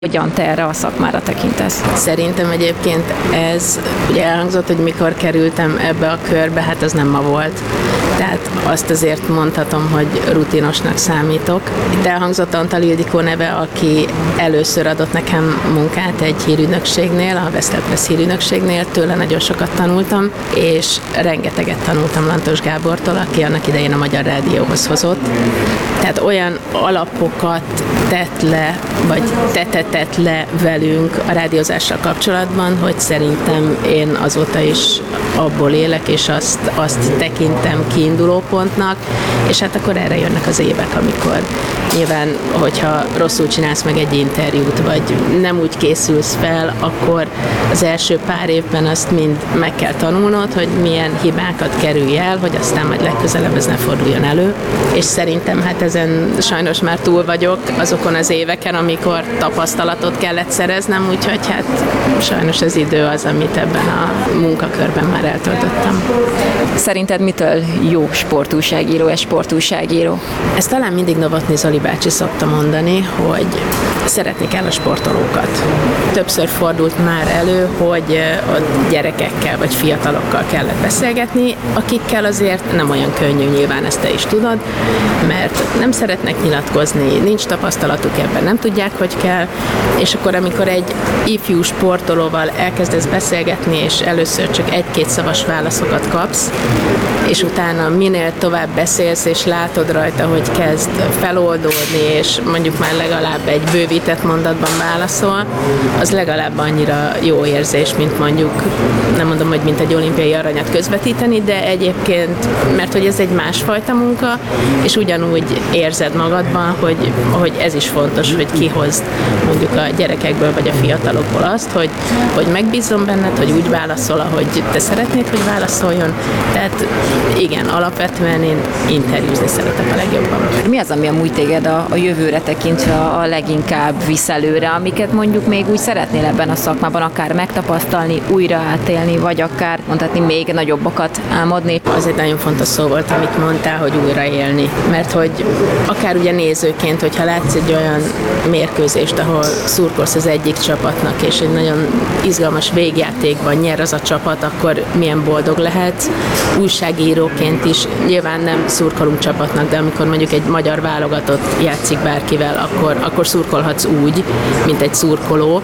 Hogyan te erre a szakmára tekintesz? Szerintem egyébként ez, ugye elhangzott, hogy mikor kerültem ebbe a körbe, hát az nem ma volt. Tehát azt azért mondhatom, hogy rutinosnak számítok. Itt elhangzott Antal Ildikó neve, aki először adott nekem munkát egy hírügynökségnél, a Veszter Press hírügynökségnél, tőle nagyon sokat tanultam, és rengeteget tanultam Lantos Gábortól, aki annak idején a Magyar Rádióhoz hozott. Tehát olyan alapokat tett le, vagy tetett le velünk a rádiózással kapcsolatban, hogy szerintem én azóta is abból élek, és azt tekintem kiinduló pontnak, és hát akkor erre jönnek az évek, amikor nyilván, hogyha rosszul csinálsz meg egy interjút, vagy nem úgy készülsz fel, akkor az első pár évben azt mind meg kell tanulnod, hogy milyen hibákat kerülj el, hogy aztán majd legközelebb ez ne forduljon elő. És szerintem hát ezen sajnos már túl vagyok azokon az éveken, amikor tapasztalatot kellett szereznem, úgyhogy hát sajnos az idő az, amit ebben a munkakörben már eltöltöttem. Szerinted mitől jó sportújságíró, egy sportújságíró? Ezt talán mindig Novotny Zoli bácsi szokta mondani, hogy szeretni kell a sportolókat. Többször fordult már elő, hogy a gyerekekkel vagy fiatalokkal kellett beszélgetni, akikkel azért nem olyan könnyű, nyilván ezt te is tudod, mert nem szeretnek nyilatkozni, nincs tapasztalatuk ebben, nem tudják, hogy kell, és akkor amikor egy ifjú sportolóval elkezdesz beszélgetni, és először csak egy-két szavas válaszokat kapsz, és utána minél tovább beszélsz, és látod rajta, hogy kezd feloldódni, és mondjuk már legalább egy bővített mondatban válaszol, az legalább annyira jó érzés, mint mondjuk, nem mondom, hogy mint egy olimpiai aranyat közvetíteni, de egyébként, mert hogy ez egy másfajta munka, és ugyanúgy érzed magadban, hogy ez is fontos, hogy kihozd mondjuk a gyerekekből vagy a fiatalokból azt, hogy megbízom benned, hogy úgy válaszol, ahogy te szeretnéd, hogy válaszoljon. Tehát igen, alapvetően én interjúzni szeretek a legjobban. Mi az, ami amúgy téged a jövőre tekintve a leginkább visz előre, amiket mondjuk még úgy szeretnél ebben a szakmában akár megtapasztalni, újra átélni, vagy akár mondhatni még nagyobbakat álmodni? Az egy nagyon fontos szó volt, amit mondtál, hogy újraélni. Mert hogy akár ugye nézőként, hogyha látsz egy olyan mérkőzést, ahol szurkolsz az egyik csapatnak, és egy nagyon izgalmas végjátékban nyer az a csapat, akkor milyen boldog lehetsz. Újságíróként is nyilván nem szurkolunk csapatnak, de amikor mondjuk egy magyar válogatott játszik bárkivel, akkor szurkolhatsz úgy, mint egy szurkoló,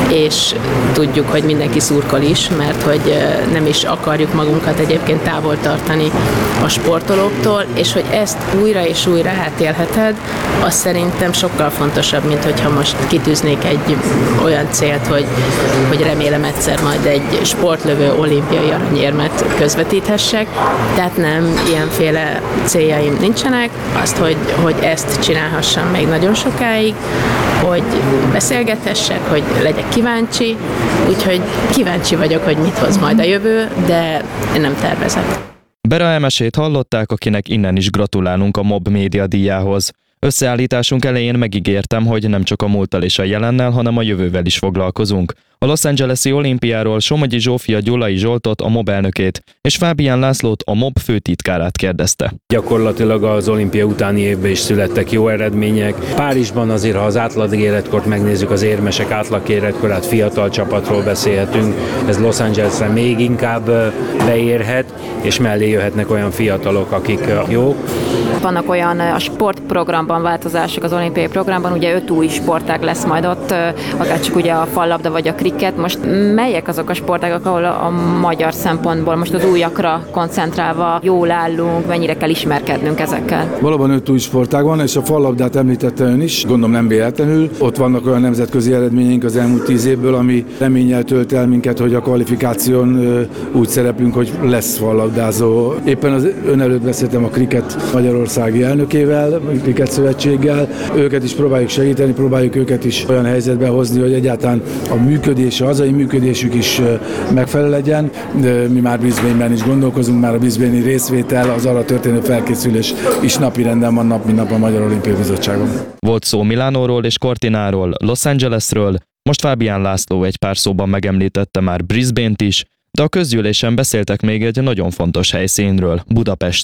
és tudjuk, hogy mindenki szurkol is, mert hogy nem is akarjuk magunkat egyébként távol tartani a sportolóktól, és hogy ezt újra és újra átélheted, az szerintem sokkal fontosabb, mint hogyha most kitűznék egy olyan célt, hogy remélem egyszer majd egy sportlövő olimpiai aranyérmet közvetíthessek, tehát nem, ilyenféle céljaim nincsenek, azt, hogy ezt csinálhassam még nagyon sokáig, hogy beszélgethessek, hogy legyek kíváncsi, úgyhogy kíváncsi vagyok, hogy mit hoz majd a jövő, de én nem tervezek. Bera Emesét hallották, akinek innen is gratulálunk a MOB Média díjához. Összeállításunk elején megígértem, hogy nem csak a múlttal és a jelennel, hanem a jövővel is foglalkozunk. A Los Angeles-i olimpiáról Somogyi Zsófia Gyulai Zsoltot, a MOB elnökét, és Fábián Lászlót, a MOB főtitkárát kérdezte. Gyakorlatilag az olimpia utáni évben is születtek jó eredmények. Párizsban azért, ha az átlag életkort megnézzük, az érmesek átlag életkorát, fiatal csapatról beszélhetünk, ez Los Angelesre még inkább beérhet, és mellé jöhetnek olyan fiatalok, akik jók. Vannak olyan a sportprogramban változások az olimpiai programban, ugye 5 új sportág lesz majd ott, akár csak ugye a fallabda vagy a kriket. Most melyek azok a sportágak, ahol a magyar szempontból most az újakra koncentrálva jól állunk, mennyire kell ismerkednünk ezekkel? Valóban 5 új sportág van, és a fallabdát említette ön is, gondolom nem véletlenül. Ott vannak olyan nemzetközi eredményeink az elmúlt 10 évből, ami reménnyel tölt el minket, hogy a kvalifikáción úgy szereplünk, hogy lesz fallabdázó. Éppen az ön előtt beszéltem a kriket magyarországi elnökével, a Kriket Szövetséggel. Őket is próbáljuk segíteni, próbáljuk őket is olyan helyzetbe hozni, hogy egyáltalán a hazai működésük is megfelelő legyen. Mi már Brisbane-ben is gondolkozunk, már a Brisbane-i részvétel, az arra történő felkészülés is napirenden van nap, mint nap a Magyar Olimpiai Bizottságon. Volt szó Milánóról és Cortináról, Los Angelesről, most Fábián László egy pár szóban megemlítette már Brisbane-t is, de a közgyűlésen beszéltek még egy nagyon fontos helyszínről, Budapestről.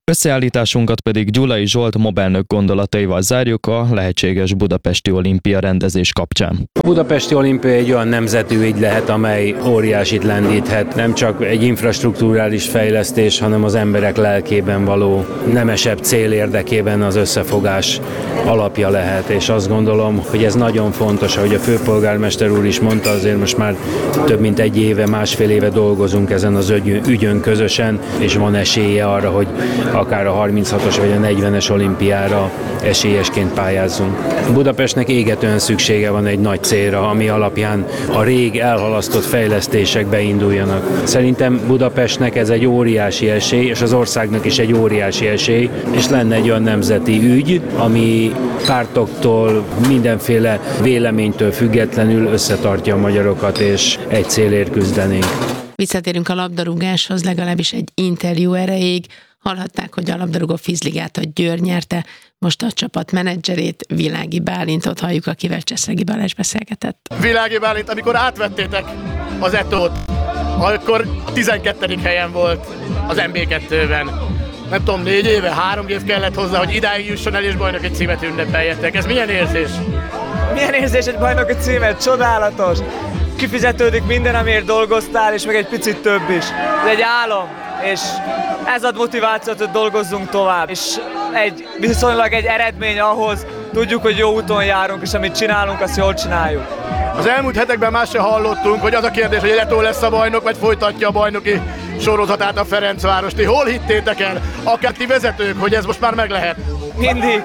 Összeállításunkat pedig Gyulai Zsolt mobelnök gondolataival zárjuk a lehetséges budapesti olimpia rendezés kapcsán. A budapesti olimpia egy olyan nemzeti ügy lehet, amely óriásit lendíthet. Nem csak egy infrastrukturális fejlesztés, hanem az emberek lelkében való nemesebb cél érdekében az összefogás alapja lehet. És azt gondolom, hogy ez nagyon fontos, ahogy a főpolgármester úr is mondta, azért most már több mint egy éve, másfél éve dolgozunk ezen az ügyön közösen, és van esélye arra, hogy akár a 36-os vagy a 40-es olimpiára esélyesként pályázzunk. Budapestnek égetően szüksége van egy nagy célra, ami alapján a rég elhalasztott fejlesztések beinduljanak. Szerintem Budapestnek ez egy óriási esély, és az országnak is egy óriási esély, és lenne egy olyan nemzeti ügy, ami pártoktól, mindenféle véleménytől függetlenül összetartja a magyarokat, és egy célért küzdenénk. Visszatérünk a labdarúgáshoz, legalábbis egy interjú erejéig. Hallhatták, hogy a labdarúgó Fizligát a Győr nyerte, most a csapat menedzserét, Világi Bálintot halljuk, akivel Cseszegi Balázs beszélgetett. Világi Bálint, amikor átvettétek az Etót, akkor a 12. helyen volt az MB2-ben. Nem tudom, 4 éve, 3 év kellett hozzá, hogy idáig jusson el és bajnoki címet ünnepeljetek. Ez milyen érzés? Milyen érzés egy bajnoki címet? Csodálatos! Kifizetődik minden, amiért dolgoztál, és meg egy picit több is. Ez egy álom, és ez ad motivációt, hogy dolgozzunk tovább. És viszonylag egy eredmény ahhoz, tudjuk, hogy jó úton járunk, és amit csinálunk, azt jól csináljuk. Az elmúlt hetekben más se hallottunk, hogy az a kérdés, hogy Etó lesz a bajnok, vagy folytatja a bajnoki sorozatát a Ferencváros. Ti hol hittétek el, akár ti vezetők, hogy ez most már meg lehet? Mindig,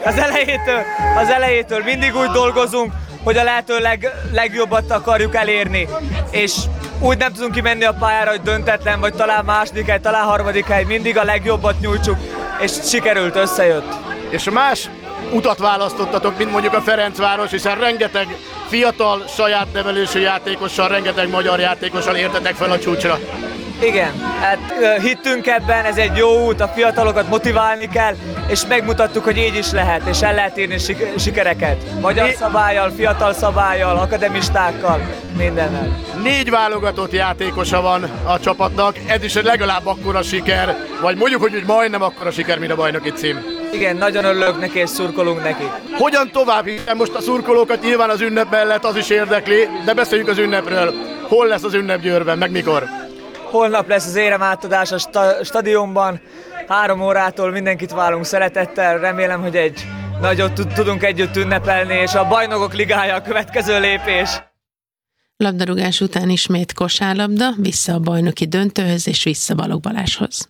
az elejétől mindig úgy dolgozunk, hogy a lehető legjobbat akarjuk elérni. És úgy nem tudunk kimenni a pályára, hogy döntetlen, vagy talán második hely, talán harmadik hely, mindig a legjobbat nyújtsuk, és sikerült, összejött. És más utat választottatok, mint mondjuk a Ferencváros, hiszen rengeteg fiatal, saját nevelésű játékossal, rengeteg magyar játékossal értetek fel a csúcsra. Igen, hát hittünk ebben, ez egy jó út, a fiatalokat motiválni kell, és megmutattuk, hogy így is lehet, és el lehet írni sikereket. Magyar szabállyal, fiatal szabállyal, akademistákkal, mindennel. 4 válogatott játékosa van a csapatnak, ez is legalább akkora siker, vagy mondjuk, hogy majdnem akkora siker, mint a bajnoki cím. Igen, nagyon örülök neki, és szurkolunk neki. Hogyan tovább? Hiszen most a szurkolókat nyilván az ünnep mellett az is érdekli, de beszéljünk az ünnepről. Hol lesz az ünnep Győrben, meg mikor? Holnap lesz az éremátadás a stadionban, 3 órától mindenkit várunk szeretettel, remélem, hogy egy nagyot tudunk együtt ünnepelni, és a Bajnokok Ligája a következő lépés. Labdarúgás után ismét kosárlabda, vissza a bajnoki döntőhöz és vissza Balogh Balázshoz.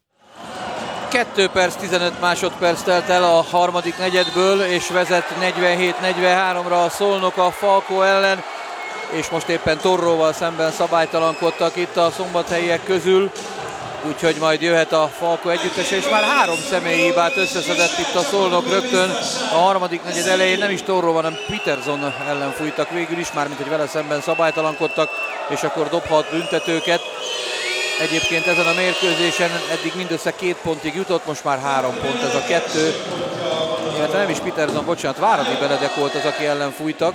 2 perc, 15 másodperc telt el a harmadik negyedből, és vezet 47-43-ra a Szolnok a Falkó ellen, és most éppen Torróval szemben szabálytalankodtak itt a szombathelyiek közül, úgyhogy majd jöhet a Falkó együttese, és már 3 személyi hibát összeszedett itt a Szolnok rögtön a harmadik negyed elején. Nem is Torró, hanem Peterson ellen fújtak végül is, mármint hogy vele szemben szabálytalankodtak, és akkor dobhat büntetőket. Egyébként ezen a mérkőzésen eddig mindössze 2 pontig jutott, most már 3 pont ez a 2. Illetve nem is Peterson, bocsánat, Váradi Benedek volt az, aki ellen fújtak.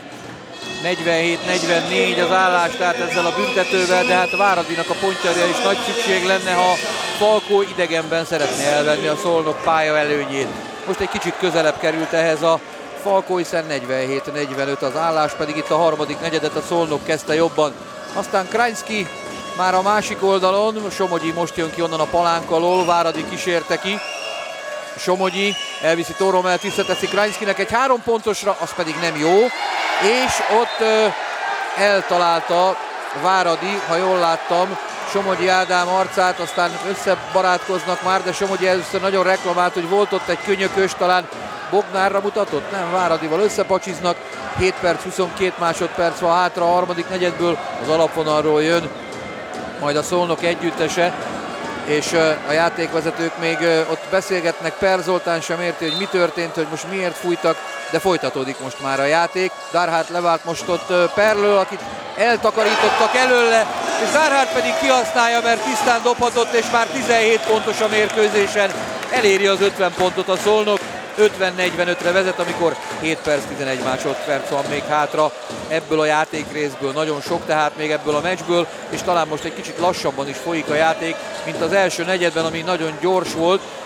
47-44 az állás, tehát ezzel a büntetővel, de hát Váradinak a pontjára is nagy szükség lenne, ha Falkó idegenben szeretné elvenni a Szolnok pálya előnyét. Most egy kicsit közelebb került ehhez a Falkó, hiszen 47-45 az állás, pedig itt a harmadik negyedet a Szolnok kezdte jobban. Aztán Krajnszky már a másik oldalon, Somogyi most jön ki onnan a palánk alól, Váradi kísérte ki. Somogyi elviszi Torró mellett, visszateszi Krajnszkynek egy 3 pontosra, az pedig nem jó. És ott eltalálta Váradi, ha jól láttam, Somogyi Ádám arcát, aztán összebarátkoznak már, de Somogyi először nagyon reklamált, hogy volt ott egy könyökös, talán Bognárra mutatott, nem, Váradival összepacsiznak, 7 perc, 22 másodperc van hátra a harmadik negyedből, az alapvonalról jön majd a Szolnok együttese, és a játékvezetők még ott beszélgetnek, Per Zoltán sem érti, hogy mi történt, hogy most miért fújtak, de folytatódik most már a játék. Darhart levált most ott Perlől, akit eltakarítottak előle, és Darhart pedig kihasználja, mert tisztán dobhatott, és már 17 pontos a mérkőzésen, eléri az 50 pontot a Szolnok. 50-45-re vezet, amikor 7 perc 11 másodperc van még hátra ebből a játékrészből. Nagyon sok tehát még ebből a meccsből, és talán most egy kicsit lassabban is folyik a játék, mint az első negyedben, ami nagyon gyors volt,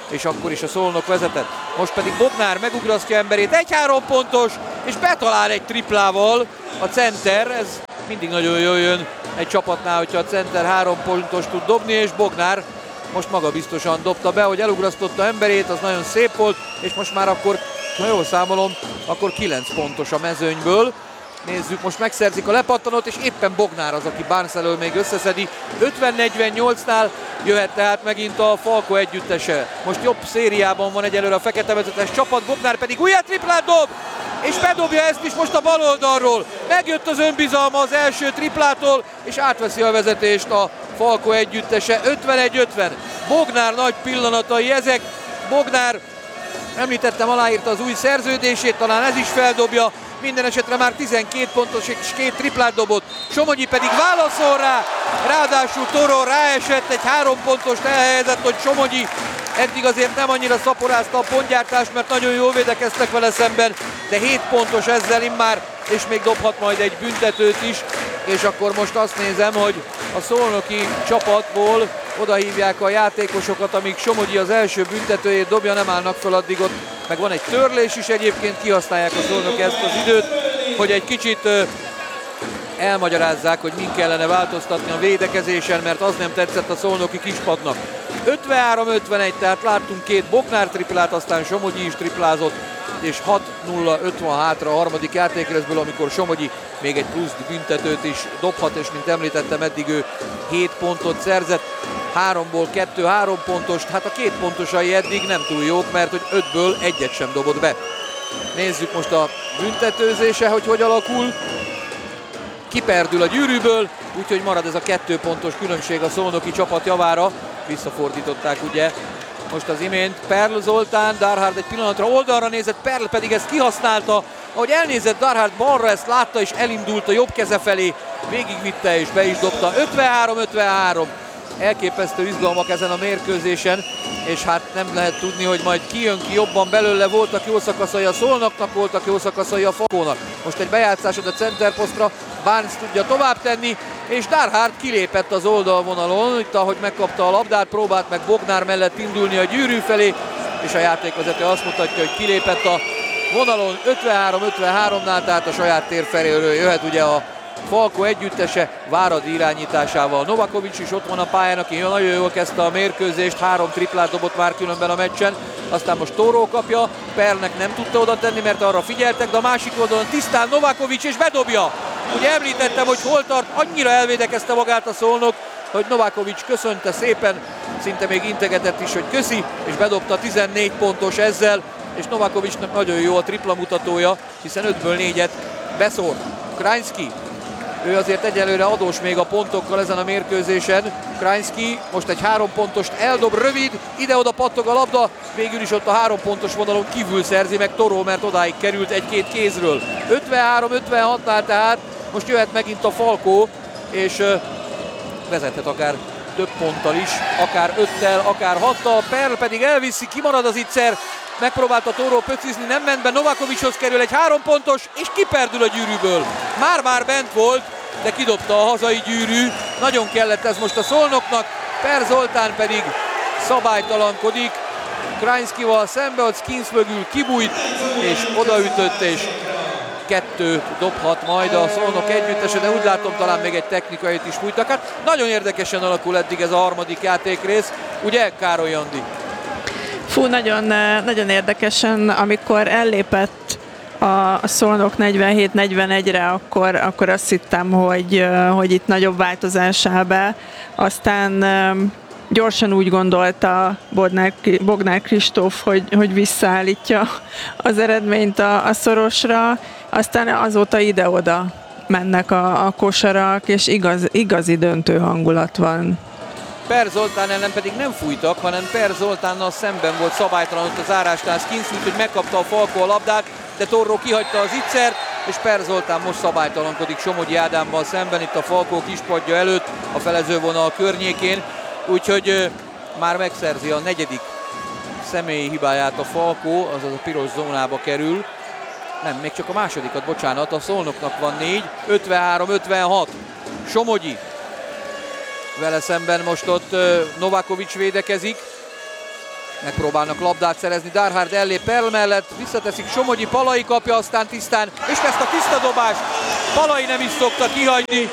és akkor is a Szolnok vezetett. Most pedig Bognár megugrasztja emberét, egy 3 pontos, és betalál egy triplával a center. Ez mindig nagyon jól jön egy csapatnál, hogyha a center 3 pontos tud dobni, és Bognár most magabiztosan dobta be, hogy elugrasztotta emberét, az nagyon szép volt, és most már akkor, ha jól számolom, akkor 9 pontos a mezőnyből. Nézzük, most megszerzik a lepattanót, és éppen Bognár az, aki Barnes elől még összeszedi. 50-48-nál jöhet tehát megint a Falko együttese. Most jobb szériában van egyelőre a feketevezetes csapat, Bognár pedig újra triplát dob, és bedobja ezt is most a bal oldalról. Megjött az önbizalma az első triplától, és átveszi a vezetést a Falko együttese. 51-50. Bognár nagy pillanatai ezek. Bognár, említettem, aláírta az új szerződését, talán ez is feldobja. Minden esetre már 12 pontos és 2 triplát dobott. Somogyi pedig válaszol rá, ráadásul Toro ráesett, egy 3 pontost elhelyezett, hogy Somogyi eddig azért nem annyira szaporázta a pontgyártást, mert nagyon jól védekeztek vele szemben, de 7 pontos ezzel immár, és még dobhat majd egy büntetőt is, és akkor most azt nézem, hogy a szolnoki csapatból odahívják a játékosokat, amíg Somogyi az első büntetőjét dobja, nem állnak fel addig ott, meg van egy törlés is egyébként, kihasználják a Szolnok ezt az időt, hogy egy kicsit elmagyarázzák, hogy min kellene változtatni a védekezésen, mert az nem tetszett a szolnoki kispadnak. 53-51, tehát láttunk 2 Bognár triplát, aztán Somogyi is triplázott, és 6-0-50 hátra a harmadik játékrészből, amikor Somogyi még egy plusz büntetőt is dobhat, és mint említettem, eddig ő 7 pontot szerzett, 3-ból 2 3 pontos, hát a 2 pontosai eddig nem túl jók, mert hogy 5-ből egyet sem dobott be. Nézzük most a büntetőzése, hogy alakul. Kiperdül a gyűrűből, úgyhogy marad ez a 2 pontos különbség a szolnoki csapat javára. Visszafordították ugye most az imént. Perl Zoltán, Darhard egy pillanatra oldalra nézett, Perl pedig ezt kihasználta. Ahogy elnézett Darhard balra, ezt látta és elindult a jobb keze felé, végigvitte és be is dobta. 53-53. Elképesztő izgalmak ezen a mérkőzésen, és hát nem lehet tudni, hogy majd ki jön ki jobban belőle. Voltak jó szakaszai a Szolnoknak, voltak jó szakaszai a Falkónak. Most egy bejátszásod a centerposztra, Barnes tudja tovább tenni, és Darhard kilépett az oldalvonalon, itt ahogy megkapta a labdát, próbált meg Bognár mellett indulni a gyűrű felé, és a játékvezető azt mutatja, hogy kilépett a vonalon. 53-53-nál, tehát a saját tér feléről jöhet ugye a Falko együttese Váradi irányításával. Novakovics is ott van a pályán, aki nagyon jól kezdte a mérkőzést, 3 triplát dobott már különben a meccsen, aztán most Tóró kapja, Perlnek nem tudta oda tenni, mert arra figyeltek, de a másik oldalon tisztán Novakovics és bedobja. Ugye említettem, hogy hol tart, annyira elvédekezte magát a Szolnok, hogy Novakovics köszönte szépen, szinte még integetett is, hogy köszi, és bedobta 14 pontos ezzel, és Novakovicsnak nagyon jó a tripla mutatója, hiszen 5-ből 4-et beszór. Krajnski, ő azért egyelőre adós még a pontokkal ezen a mérkőzésen. Krajnski most egy 3 pontost eldob, rövid, ide-oda pattog a labda, végül is ott a 3 pontos vonalon kívül szerzi meg Toro, mert odáig került 1-2 kézről. 53-56-nál tehát most jöhet megint a Falkó, és vezethet akár több ponttal is, akár 5-tel, akár 6-tal. Perl pedig elviszi, kimarad az Itzer, megpróbálta Tóró pöcizni, nem ment be, Novakovicshoz kerül egy 3 pontos, és kiperdül a gyűrűből. Már bent volt, de kidobta a hazai gyűrű. Nagyon kellett ez most a Szolnoknak, Per Zoltán pedig szabálytalankodik. Krajnskival szembe, ott Skins mögül kibújt, és odaütött, és 2 dobhat majd a Szolnok együttese, de úgy látom, talán még egy technikait is fújtak. Hát nagyon érdekesen alakul eddig ez a harmadik játékrész, ugye Károly Andi? Fú, nagyon érdekesen, amikor ellépett a Szolnok 47-41-re, akkor azt hittem, hogy itt nagyobb változás áll be. Aztán gyorsan úgy gondolta Bognár Kristóf, hogy visszaállítja az eredményt a szorosra, aztán azóta ide-oda mennek a kosarak, és igazi döntő hangulat van. Per Zoltán ellen pedig nem fújtak, hanem Per Zoltánnal szemben volt szabálytalan ott az zárásnál Skins, úgyhogy megkapta a Falkó a labdát, de Torró kihagyta az Itzert, és Per Zoltán most szabálytalankodik Somogyi Ádámmal szemben, itt a Falkó kispadja előtt, a felezővonal környékén, úgyhogy már megszerzi a 4. személyi hibáját a Falkó, azaz a piros zónába kerül. Nem, még csak a másodikat, bocsánat, a Szolnoknak van 4, 53-56. Somogyi. Vele szemben most ott Novakovics védekezik. Megpróbálnak labdát szerezni, Darhard ellép Perl mellett, visszateszik Somogyi, Palay kapja, aztán tisztán, és ezt a tiszta dobást Palay nem is szokta kihagyni.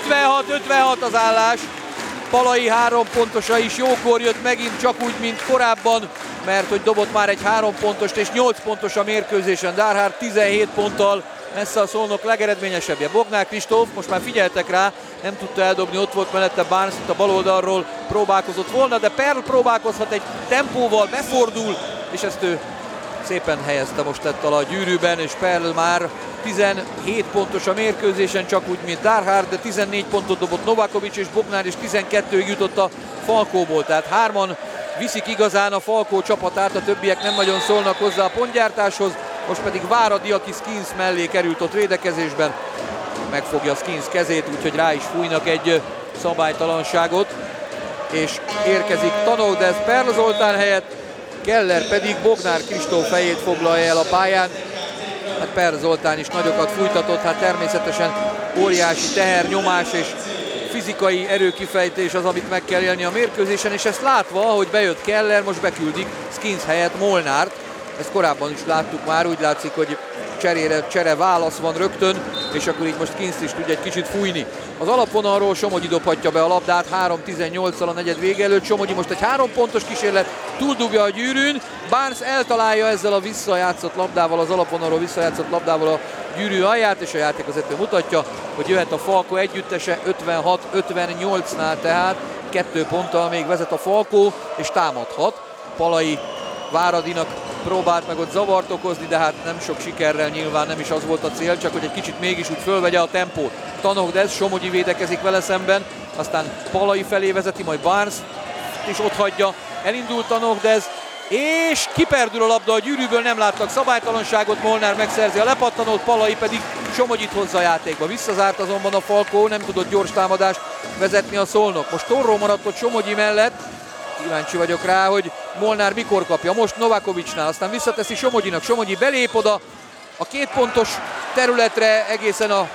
56-56 az állás. Palay 3 pontosa is jókor jött megint, csak úgy, mint korábban, mert hogy dobott már egy 3 pontost és 8 pontos a mérkőzésen. Darhard 17 ponttal messze a Szolnok legeredményesebbje. Bognár Kristóf, most már figyeltek rá, nem tudta eldobni, ott volt mellette Barnes, itt a bal oldalról próbálkozott volna, de Perl próbálkozhat egy tempóval, befordul, és ezt ő szépen helyezte most ettől a gyűrűben, és Perl már 17 pontos a mérkőzésen, csak úgy, mint Darhard, de 14 pontot dobott Novakovic, és Bognár is 12-ig jutott a Falkóból, tehát hárman viszik igazán a Falkó csapatát, a többiek nem nagyon szólnak hozzá a pontgyártáshoz, most pedig Váradi, aki Skins mellé került ott védekezésben, megfogja Skins kezét, úgyhogy rá is fújnak egy szabálytalanságot, és érkezik Tanogdesz Perl Zoltán helyett, Keller pedig Bognár Kristóf helyét foglalja el a pályán. Hát Perl Zoltán is nagyokat fújtatott, hát természetesen óriási teher, nyomás és fizikai erőkifejtés az, amit meg kell élni a mérkőzésen, és ezt látva, hogy bejött Keller, most beküldik Skins helyett Molnárt. Ezt korábban is láttuk már, úgy látszik, hogy csere válasz van rögtön, és akkor így most Skins is tudja egy kicsit fújni. Az alapvonalról Somogyi dobhatja be a labdát 3-18-al a negyed vége előtt. Somogyi most egy 3 pontos kísérlet, túldobja a gyűrűn, Barnes eltalálja ezzel a visszajátszott labdával, az alapvonalról visszajátszott labdával a gyűrű alját, és a játékvezető mutatja, hogy jöhet a Falkó együttese 56-58-nál, tehát 2 ponttal még vezet a Falkó, és támadhat. Palay Váradinak próbált meg ott zavart okozni, de hát nem sok sikerrel, nyilván nem is az volt a cél, csak hogy egy kicsit mégis úgy fölvegye a tempót. Tanogdesz, Somogyi védekezik vele szemben, aztán Palay felé vezeti, majd Barnes is ott hagyja, elindult Tanogdesz, és kiperdül a labda a gyűrűből, nem láttak szabálytalanságot, Molnár megszerzi a lepattanót, Palay pedig Somogyit hozza a játékba. Visszazárt azonban a Falkó, nem tudott gyors támadást vezetni a Szolnok. Most torró maradt ott Somogyi mellett, kíváncsi vagyok rá, hogy Molnár mikor kapja. Most Novakovicsnál, aztán visszateszi Somogyinak. Somogyi belép oda a 2 pontos területre, egészen a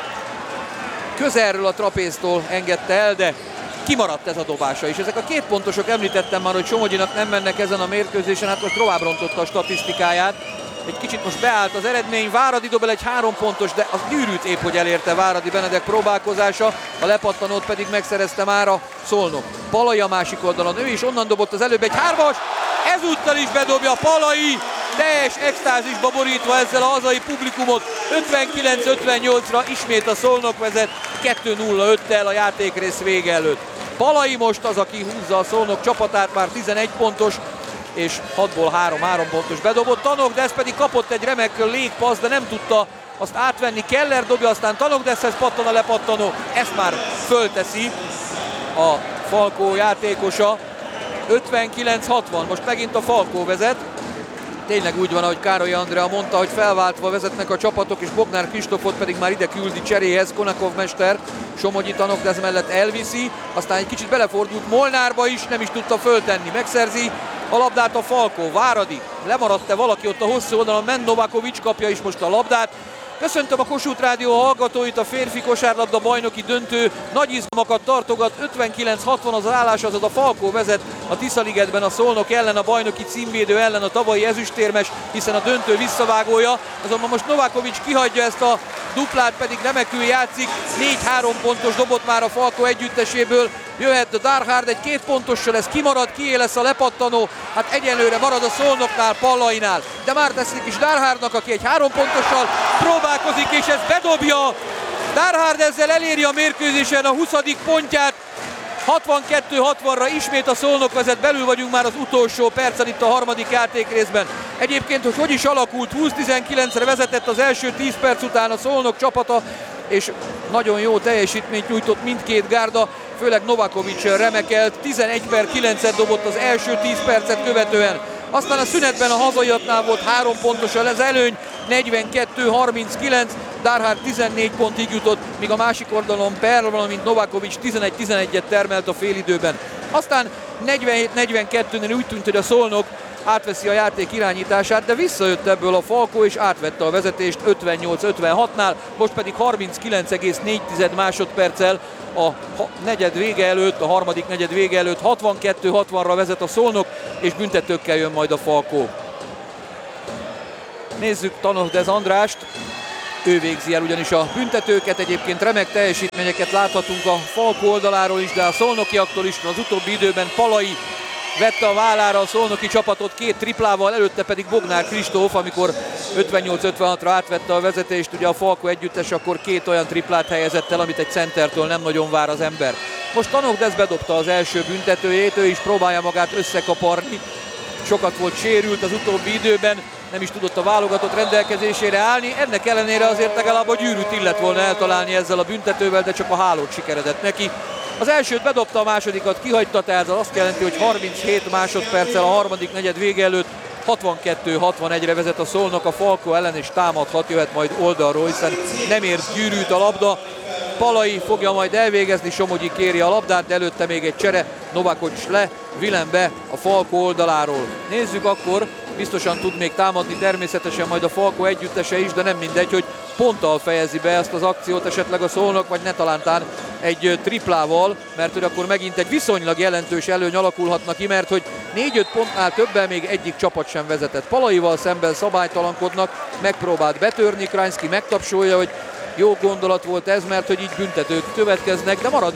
közelről a trapéztól engedte el, de kimaradt ez a dobása is. Ezek a 2 pontosok, említettem már, hogy Somogyinak nem mennek ezen a mérkőzésen, hát most tovább rontotta a statisztikáját. Egy kicsit most beállt az eredmény, Váradi dob el egy 3 pontos, de az gyűrűt épp hogy elérte Váradi Benedek próbálkozása, a lepattanót pedig megszerezte már a Szolnok. Palay a másik oldalon, ő is onnan dobott az előbb egy 3-as, ezúttal is bedobja Palay, teljes extázisba borítva ezzel a hazai publikumot, 59-58-ra ismét a Szolnok vezet, 2-0-5-tel a játékrész vége előtt. Palay most az, aki húzza a Szolnok csapatát, már 11 pontos, és 6-ból 3 pontos bedobott. Tanogdesz pedig kapott egy remek légpassz, de nem tudta azt átvenni. Keller dobja, aztán Tanogdeszhez pattan a lepattanó, ezt már fölteszi a Falkó játékosa. 59-60, most megint a Falkó vezet. Tényleg úgy van, ahogy Károly Andrea mondta, hogy felváltva vezetnek a csapatok, és Bognár Kristófot pedig már ide küldi cseréhez Konakov mester. Somogyi Tanogdesz mellett elviszi, aztán egy kicsit belefordult Molnárba is, nem is tudta föltenni, megszerzi a labdát a Falkó. Váradi, lemaradt-e valaki ott a hosszú oldalon, Novakovic kapja is most a labdát. Köszöntöm a Kossuth Rádió hallgatóit, a férfi kosárlabda bajnoki döntő nagy izgalmakat tartogat, 59-60 az állás, azaz a Falkó vezet a Tiszaligetben a Szolnok ellen, a bajnoki címvédő ellen, a tavalyi ezüstérmes, hiszen a döntő visszavágója, azonban most Novakovic kihagyja ezt a duplát, pedig remekül játszik, 4-3 pontos dobott már a Falkó együtteséből, jöhet Darhard egy 2 pontossal, ez kimarad, kié lesz a lepattanó, hát egyenlőre marad a Szolnoknál, Pallaynál, de már teszik is Darhardnak, aki egy 3 pontossal próbálkozik, és ezt bedobja. Darhard ezzel eléri a mérkőzésen a 20. pontját, 62-60-ra ismét a Szolnok vezet, belül vagyunk már az utolsó percen itt a harmadik játékrészben. Egyébként, hogy is alakult, 20-19-re vezetett az első 10 perc után a Szolnok csapata, és nagyon jó teljesítményt nyújtott mindkét gárda, főleg Novakovic remekelt, 11/9-et dobott az első 10 percet követően. Aztán a szünetben a hazaiaknál volt 3 pontos az előny, 42-39, Darhard 14 pontig jutott, míg a másik oldalon Perl, valamint Novakovic 11-11-et termelt a félidőben. Aztán 47-42-nél úgy tűnt, hogy a Szolnok átveszi a játék irányítását, de visszajött ebből a Falkó, és átvette a vezetést 58-56-nál, most pedig 39,4 másodperccel a negyed vége előtt, a harmadik negyed vége előtt 62-60-ra vezet a Szolnok, és büntetőkkel jön majd a Falkó. Nézzük Tanohdez Andrást, ő végzi el ugyanis a büntetőket, egyébként remek teljesítményeket láthatunk a Falkó oldaláról is, de a szolnokiaktól is. Az utóbbi időben Palai vette a vállára a szolnoki csapatot 2 triplával, előtte pedig Bognár Kristóf, amikor 58-56-ra átvette a vezetést, ugye a Falkó együttes akkor 2 olyan triplát helyezett el, amit egy centertől nem nagyon vár az ember. Most Tanohdez bedobta az első büntetőjét, ő is próbálja magát összekaparni, sokat volt sérült az utóbbi időben, nem is tudott a válogatott rendelkezésére állni, ennek ellenére azért legalább a gyűrűt illet volna eltalálni ezzel a büntetővel, de csak a hálót sikeredett neki. Az elsőt bedobta, a másodikat kihagyta, tehát az azt jelenti, hogy 37 másodperccel a harmadik negyed vége előtt 62-61-re vezet a Szolnok a Falkó ellen, és támadhat, jöhet majd oldalról, hiszen nem ért gyűrűt a labda. Palai fogja majd elvégezni, Somogyi kéri a labdát, de előtte még egy csere, Novakovics le, Vilem be a Falkó oldaláról. Nézzük akkor, biztosan tud még támadni természetesen majd a Falkó együttese is, de nem mindegy, hogy ponttal fejezi be ezt az akciót esetleg a Szolnok, vagy ne talántán egy triplával, mert hogy akkor megint egy viszonylag jelentős előny alakulhatna ki, mert hogy 4-5 pontnál többen még egyik csapat sem vezetett. Palaival szemben szabálytalankodnak, megpróbált betörni, Krajnszky megtapsolja, hogy jó gondolat volt ez, mert hogy így büntetők következnek, de marad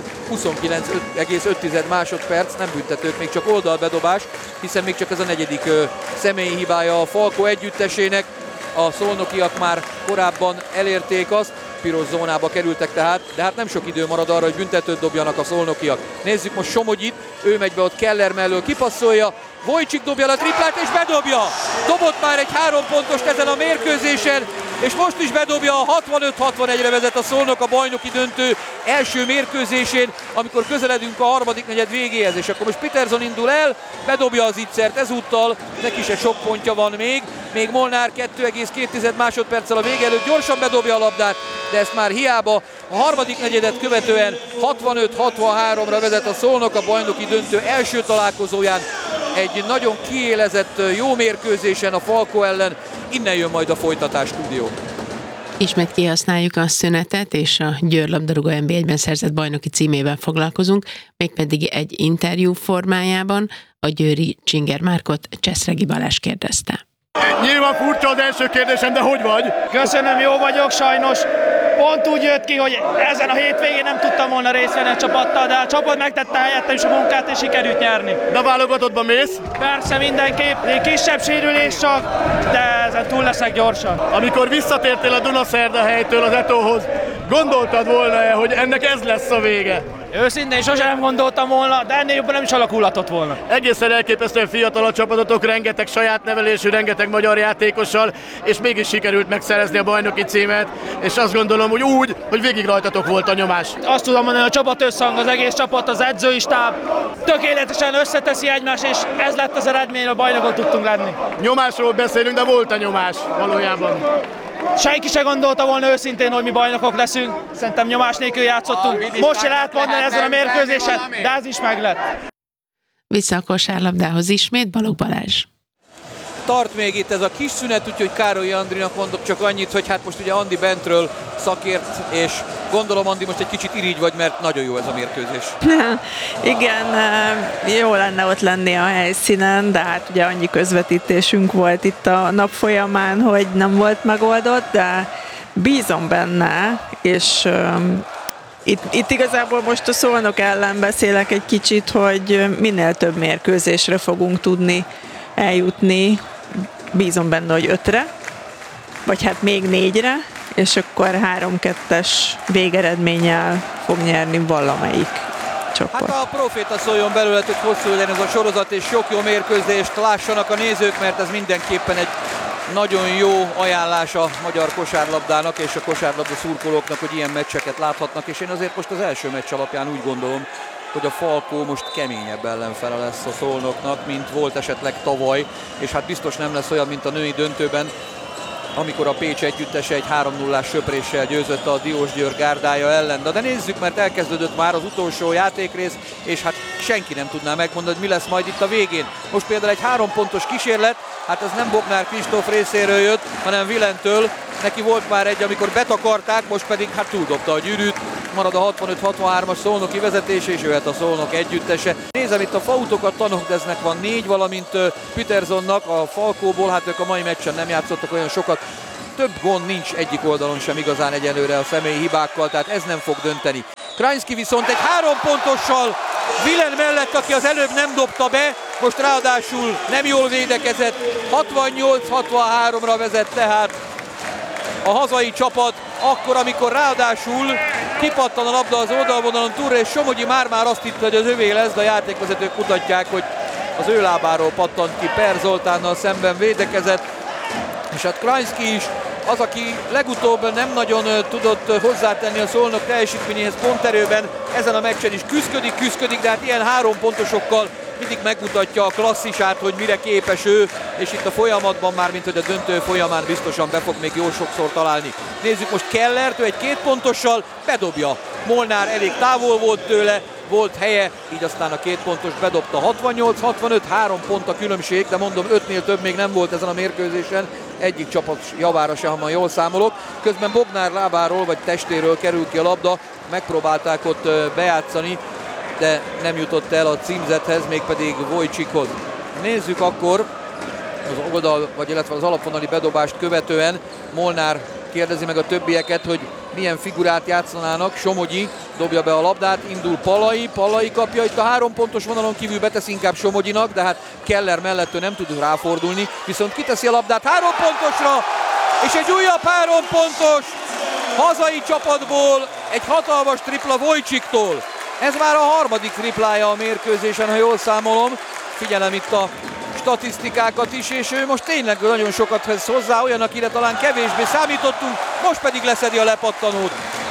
29,5 másodperc, nem büntetők, még csak oldalbedobás, hiszen még csak ez a negyedik személyi hibája a Falkó együttesének. A szolnokiak már korábban elérték azt, piros zónába kerültek tehát, de hát nem sok idő marad arra, hogy büntetőt dobjanak a szolnokiak. Nézzük most Somogyit, ő megy be ott Keller mellől, kipasszolja, Vojcsik dobja a triplát és bedobja! Dobott már egy 3 pontost ezen a mérkőzésen, és most is bedobja, a 65-61-re vezet a Szolnok a bajnoki döntő első mérkőzésén, amikor közeledünk a harmadik negyed végéhez, és akkor most Peterson indul el, bedobja az ittszert ezúttal, neki se sok pontja van még Molnár 2,2 másodperccel a vége előtt gyorsan bedobja a labdát, de ezt már hiába. A harmadik negyedet követően 65-63-ra vezet a Szolnok a bajnoki döntő első találkozóján, egy nagyon kiélezett jó mérkőzésen a Falkó ellen. Innen jön majd a folytatás, stúdió. Ismét kihasználjuk a szünetet, és a Győr labdarúgó NB1-ben szerzett bajnoki címével foglalkozunk, mégpedig egy interjú formájában. A győri Csinger Márkot Cseszregi Balázs kérdezte. Nyilván furcsa az első kérdésem, de hogy vagy? Köszönöm, jó vagyok, sajnos pont úgy jött ki, hogy ezen a hétvégén nem tudtam volna részt venni a csapattal, de a csapat megtette helyettem is a munkát, és sikerült nyerni. De a válogatottban mész? Persze, mindenképp, egy kisebb sérülés csak, de ezen túl leszek gyorsan. Amikor visszatértél a Dunaszerda helytől az Etóhoz, gondoltad volna-e, hogy ennek ez lesz a vége? Őszintén sosem nem gondoltam volna, de ennél jobban nem is alakulhatott volna. Egészen elképesztően fiatal a csapatotok, rengeteg saját nevelésű, rengeteg magyar játékossal, és mégis sikerült megszerezni a bajnoki címet, és azt gondolom, hogy úgy, hogy végig rajtatok volt a nyomás. Azt tudom mondani, a csapat összhang, az egész csapat, az edzői stáb tökéletesen összeteszi egymást, és ez lett az eredmény, a bajnokot tudtunk lenni. Nyomásról beszélünk, de volt a nyomás valójában. Senki se gondolta volna őszintén, hogy mi bajnokok leszünk. Szerintem nyomás nélkül játszottunk. Most se lehet mondani ezen a mérkőzésen, de ez is meg lett. Vissza a kosárlabdához ismét Balogh Balázs. Tart még itt ez a kis szünet, úgyhogy Károly Andrinak mondok csak annyit, hogy hát most ugye Andi bentről szakért, és gondolom Andi most egy kicsit irigy vagy, mert nagyon jó ez a mérkőzés. Igen, jó lenne ott lenni a helyszínen, de hát ugye annyi közvetítésünk volt itt a nap folyamán, hogy nem volt megoldott, de bízom benne, és itt igazából most a Szolnok ellen beszélek egy kicsit, hogy minél több mérkőzésre fogunk tudni eljutni. Bízom benne, hogy 5-re, vagy hát még 4-re, és akkor 3-2-es végeredménnyel fog nyerni valamelyik csoport. Hát a proféta szóljon belőle, hogy hosszú legyen ez a sorozat, és sok jó mérkőzést lássanak a nézők, mert ez mindenképpen egy nagyon jó ajánlás a magyar kosárlabdának és a kosárlabda szurkolóknak, hogy ilyen meccseket láthatnak, és én azért most az első meccs alapján úgy gondolom, hogy a Falkó most keményebb ellenfele lesz a Szolnoknak, mint volt esetleg tavaly, és hát biztos nem lesz olyan, mint a női döntőben, amikor a Pécs együttese egy 3-0-ás söpréssel győzött a Diósgyőr gárdája ellen. De nézzük, mert elkezdődött már az utolsó játékrész, és hát senki nem tudná megmondani, hogy mi lesz majd itt a végén. Most például egy 3 pontos kísérlet, hát ez nem Bognár Kristóf részéről jött, hanem Vilentől. Neki volt már egy, amikor betakarták, most pedig hát túldobta a gyűrűt. Marad a 65-63-as szolnoki vezetés, és jöhet a Szolnok együttese. Nézem itt a fautokat, Tanokdeznek van 4, valamint Petersonnak a Falkóból, hát ők a mai meccsen nem játszottak olyan sokat. Több gond nincs egyik oldalon sem igazán egyenlőre a személyi hibákkal, tehát ez nem fog dönteni. Krajnszky viszont egy 3 pontossal Vilen mellett, aki az előbb nem dobta be, most ráadásul nem jól védekezett, 68-63-ra vezet tehát a hazai csapat, akkor, amikor ráadásul kipattan a labda az oldalvonalon túlra, és Somogyi már azt hitte, hogy az övé lesz, de a játékvezetők mutatják, hogy az ő lábáról pattant ki. Per Zoltánnal szemben védekezett, és hát Krajnszky is az, aki legutóbb nem nagyon tudott hozzátenni a Szolnok teljesítményéhez ponterőben, ezen a meccsen is küszködik, de hát ilyen 3 pontosokkal mindig megmutatja a klasszisát, hogy mire képes ő, és itt a folyamatban már, mint hogy a döntő folyamán biztosan be fog még jó sokszor találni. Nézzük most Kellert, ő egy 2 pontossal bedobja. Molnár elég távol volt tőle, volt helye, így aztán a 2 pontos bedobta. 68-65, 3 pont a különbség, de mondom, 5-nél több még nem volt ezen a mérkőzésen, egyik csapat javára se, ha jól számolok. Közben Bognár lábáról vagy testéről kerül ki a labda, megpróbálták ott bejátszani, de nem jutott el a címzethez, mégpedig Wojcikhoz. Nézzük akkor az oldal, vagy illetve az alapvonali bedobást követően. Molnár kérdezi meg a többieket, hogy milyen figurát játszanának. Somogyi dobja be a labdát, indul Palai kapja itt a 3 pontos vonalon kívül, betesz inkább Somogyinak, de hát Keller mellett ő nem tud ráfordulni, viszont kiteszi a labdát 3 pontosra, és egy újabb 3 pontos hazai csapatból, egy hatalmas tripla Wojciktól. Ez már a 3. triplája a mérkőzésen, ha jól számolom. Figyelem itt a statisztikákat is, és ő most tényleg nagyon sokat tesz hozzá, olyan, akire talán kevésbé számítottunk, most pedig leszedi a lepattanót.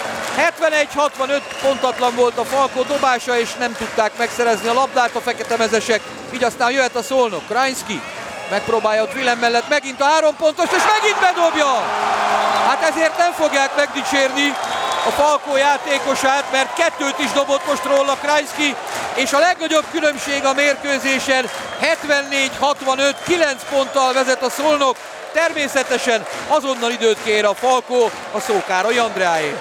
71-65, pontatlan volt a Falkó dobása, és nem tudták megszerezni a labdát a feketemezesek, így aztán jöhet a Szolnok. Krajnszky megpróbálja ott Vilem mellett megint a 3 pontos, és megint bedobja! Hát ezért nem fogják megdicsérni a Falkó játékosát, mert 2-t is dobott most róla Krajnszky, és a legnagyobb különbség a mérkőzésen 74-65, 9 ponttal vezet a Szolnok. Természetesen azonnal időt kér a Falkó, a szó Károly Andreáé.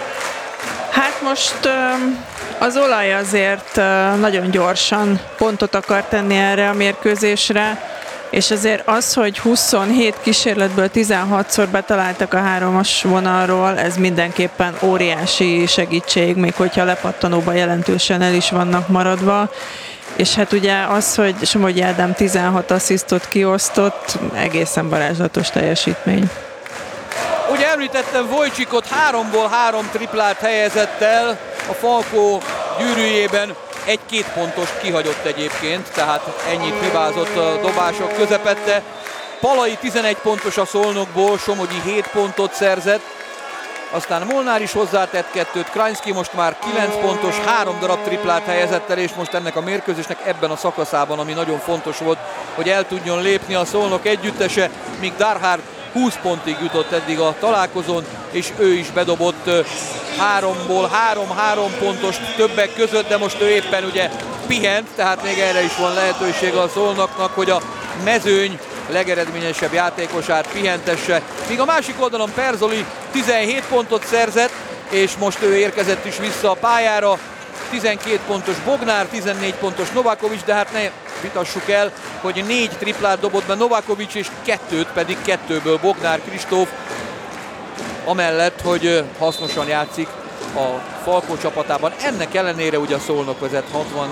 Hát most az Olaj azért nagyon gyorsan pontot akar tenni erre a mérkőzésre, és azért az, hogy 27 kísérletből 16-szor betaláltak a 3-as vonalról, ez mindenképpen óriási segítség, még hogyha lepattanóban jelentősen el is vannak maradva. És hát ugye az, hogy Somogyi Ádám 16 asszisztot kiosztott, egészen varázslatos teljesítmény. Ugye említettem Wojcikot, 3-ból 3 triplát helyezett el a Falkó gyűrűjében. 1-2 pontost kihagyott egyébként, tehát ennyit hibázott a dobások közepette. Palai 11 pontos a Szolnokból, Somogyi 7 pontot szerzett, aztán Molnár is hozzátett 2-t, Krajnszky most már 9 pontos, 3 darab triplát helyezett el, és most ennek a mérkőzésnek ebben a szakaszában, ami nagyon fontos volt, hogy el tudjon lépni a Szolnok együttese, míg Darhard 20 pontig jutott eddig a találkozón, és ő is bedobott 3-ból 3 pontos többek között, de most ő éppen ugye pihent, tehát még erre is van lehetőség a Szolnoknak, hogy a mezőny legeredményesebb játékosát pihentesse. Míg a másik oldalon Perzoli 17 pontot szerzett, és most ő érkezett is vissza a pályára. 12 pontos Bognár, 14 pontos Novakovics, de hát ne vitassuk el, hogy 4 triplát dobott be Novakovics, és 2-t pedig 2-ből Bognár Kristóf, amellett, hogy hasznosan játszik a Falkó csapatában. Ennek ellenére ugye a Szolnok vezet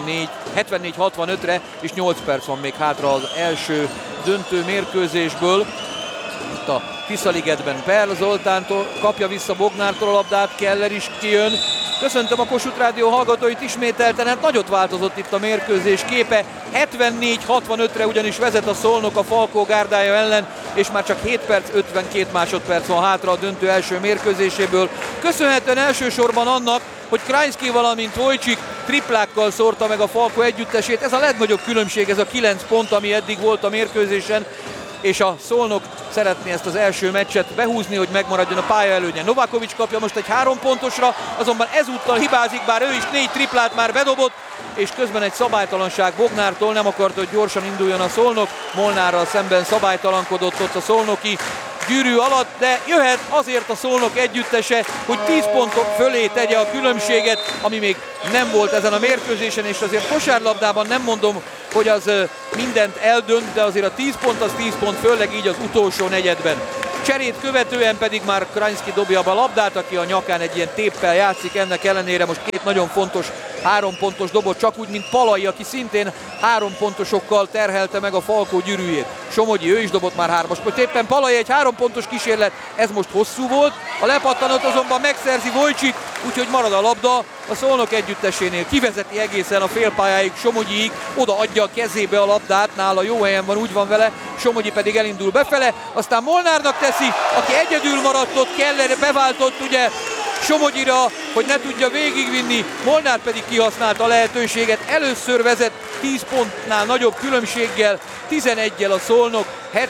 74-65-re, és 8 perc van még hátra az első döntő mérkőzésből. Itt a Tiszaligetben Per Zoltántól kapja vissza Bognártól a labdát, Keller is kijön. Köszöntöm a Kossuth Rádió hallgatóit ismételten, hát nagyot változott itt a mérkőzés képe. 74-65-re ugyanis vezet a Szolnok a Falkó gárdája ellen, és már csak 7 perc, 52 másodperc van hátra a döntő első mérkőzéséből. Köszönhetően elsősorban annak, hogy Krajnszky valamint Wojcik triplákkal szórta meg a Falkó együttesét. Ez a legnagyobb különbség, ez a 9 pont, ami eddig volt a mérkőzésen. és a Szolnok szeretné ezt az első meccset behúzni, hogy megmaradjon a pálya előnye. Novakovics kapja most egy 3 pontosra, azonban ezúttal hibázik, bár ő is 4 triplát már bedobott, és közben egy szabálytalanság Bognártól, nem akart, hogy gyorsan induljon a Szolnok, Molnárral szemben szabálytalankodott ott a szolnoki gyűrű alatt, de jöhet azért a Szolnok együttese, hogy 10 pontok fölé tegye a különbséget, ami még nem volt ezen a mérkőzésen, és azért kosárlabdában nem mondom, hogy az mindent eldönt, de azért a 10 pont az 10 pont, főleg így az utolsó negyedben. Cserét követően pedig már Krajnszky dobja be a labdát, aki a nyakán egy ilyen téppel játszik, ennek ellenére most 2 nagyon fontos 3 pontos dobott, csak úgy, mint Palai, aki szintén 3 pontosokkal terhelte meg a Falkó gyűrűjét. Somogyi, ő is dobott már 3-as. Most éppen Palai egy 3 pontos kísérlet, ez most hosszú volt, a lepattanót azonban megszerzi Vojcsik, úgyhogy marad a labda a Szolnok együttesénél. Kivezeti egészen a félpályáig Somogyiig, oda adja a kezébe a labdát, nála jó helyen van, úgy van vele, Somogyi pedig elindul befele, aztán Molnárnak teszi, aki egyedül maradt ott, Keller beváltott ugye Somogyira, hogy ne tudja végigvinni, Molnár pedig kihasználta a lehetőséget, először vezet 10 pontnál nagyobb különbséggel, 11-jel a Szolnok,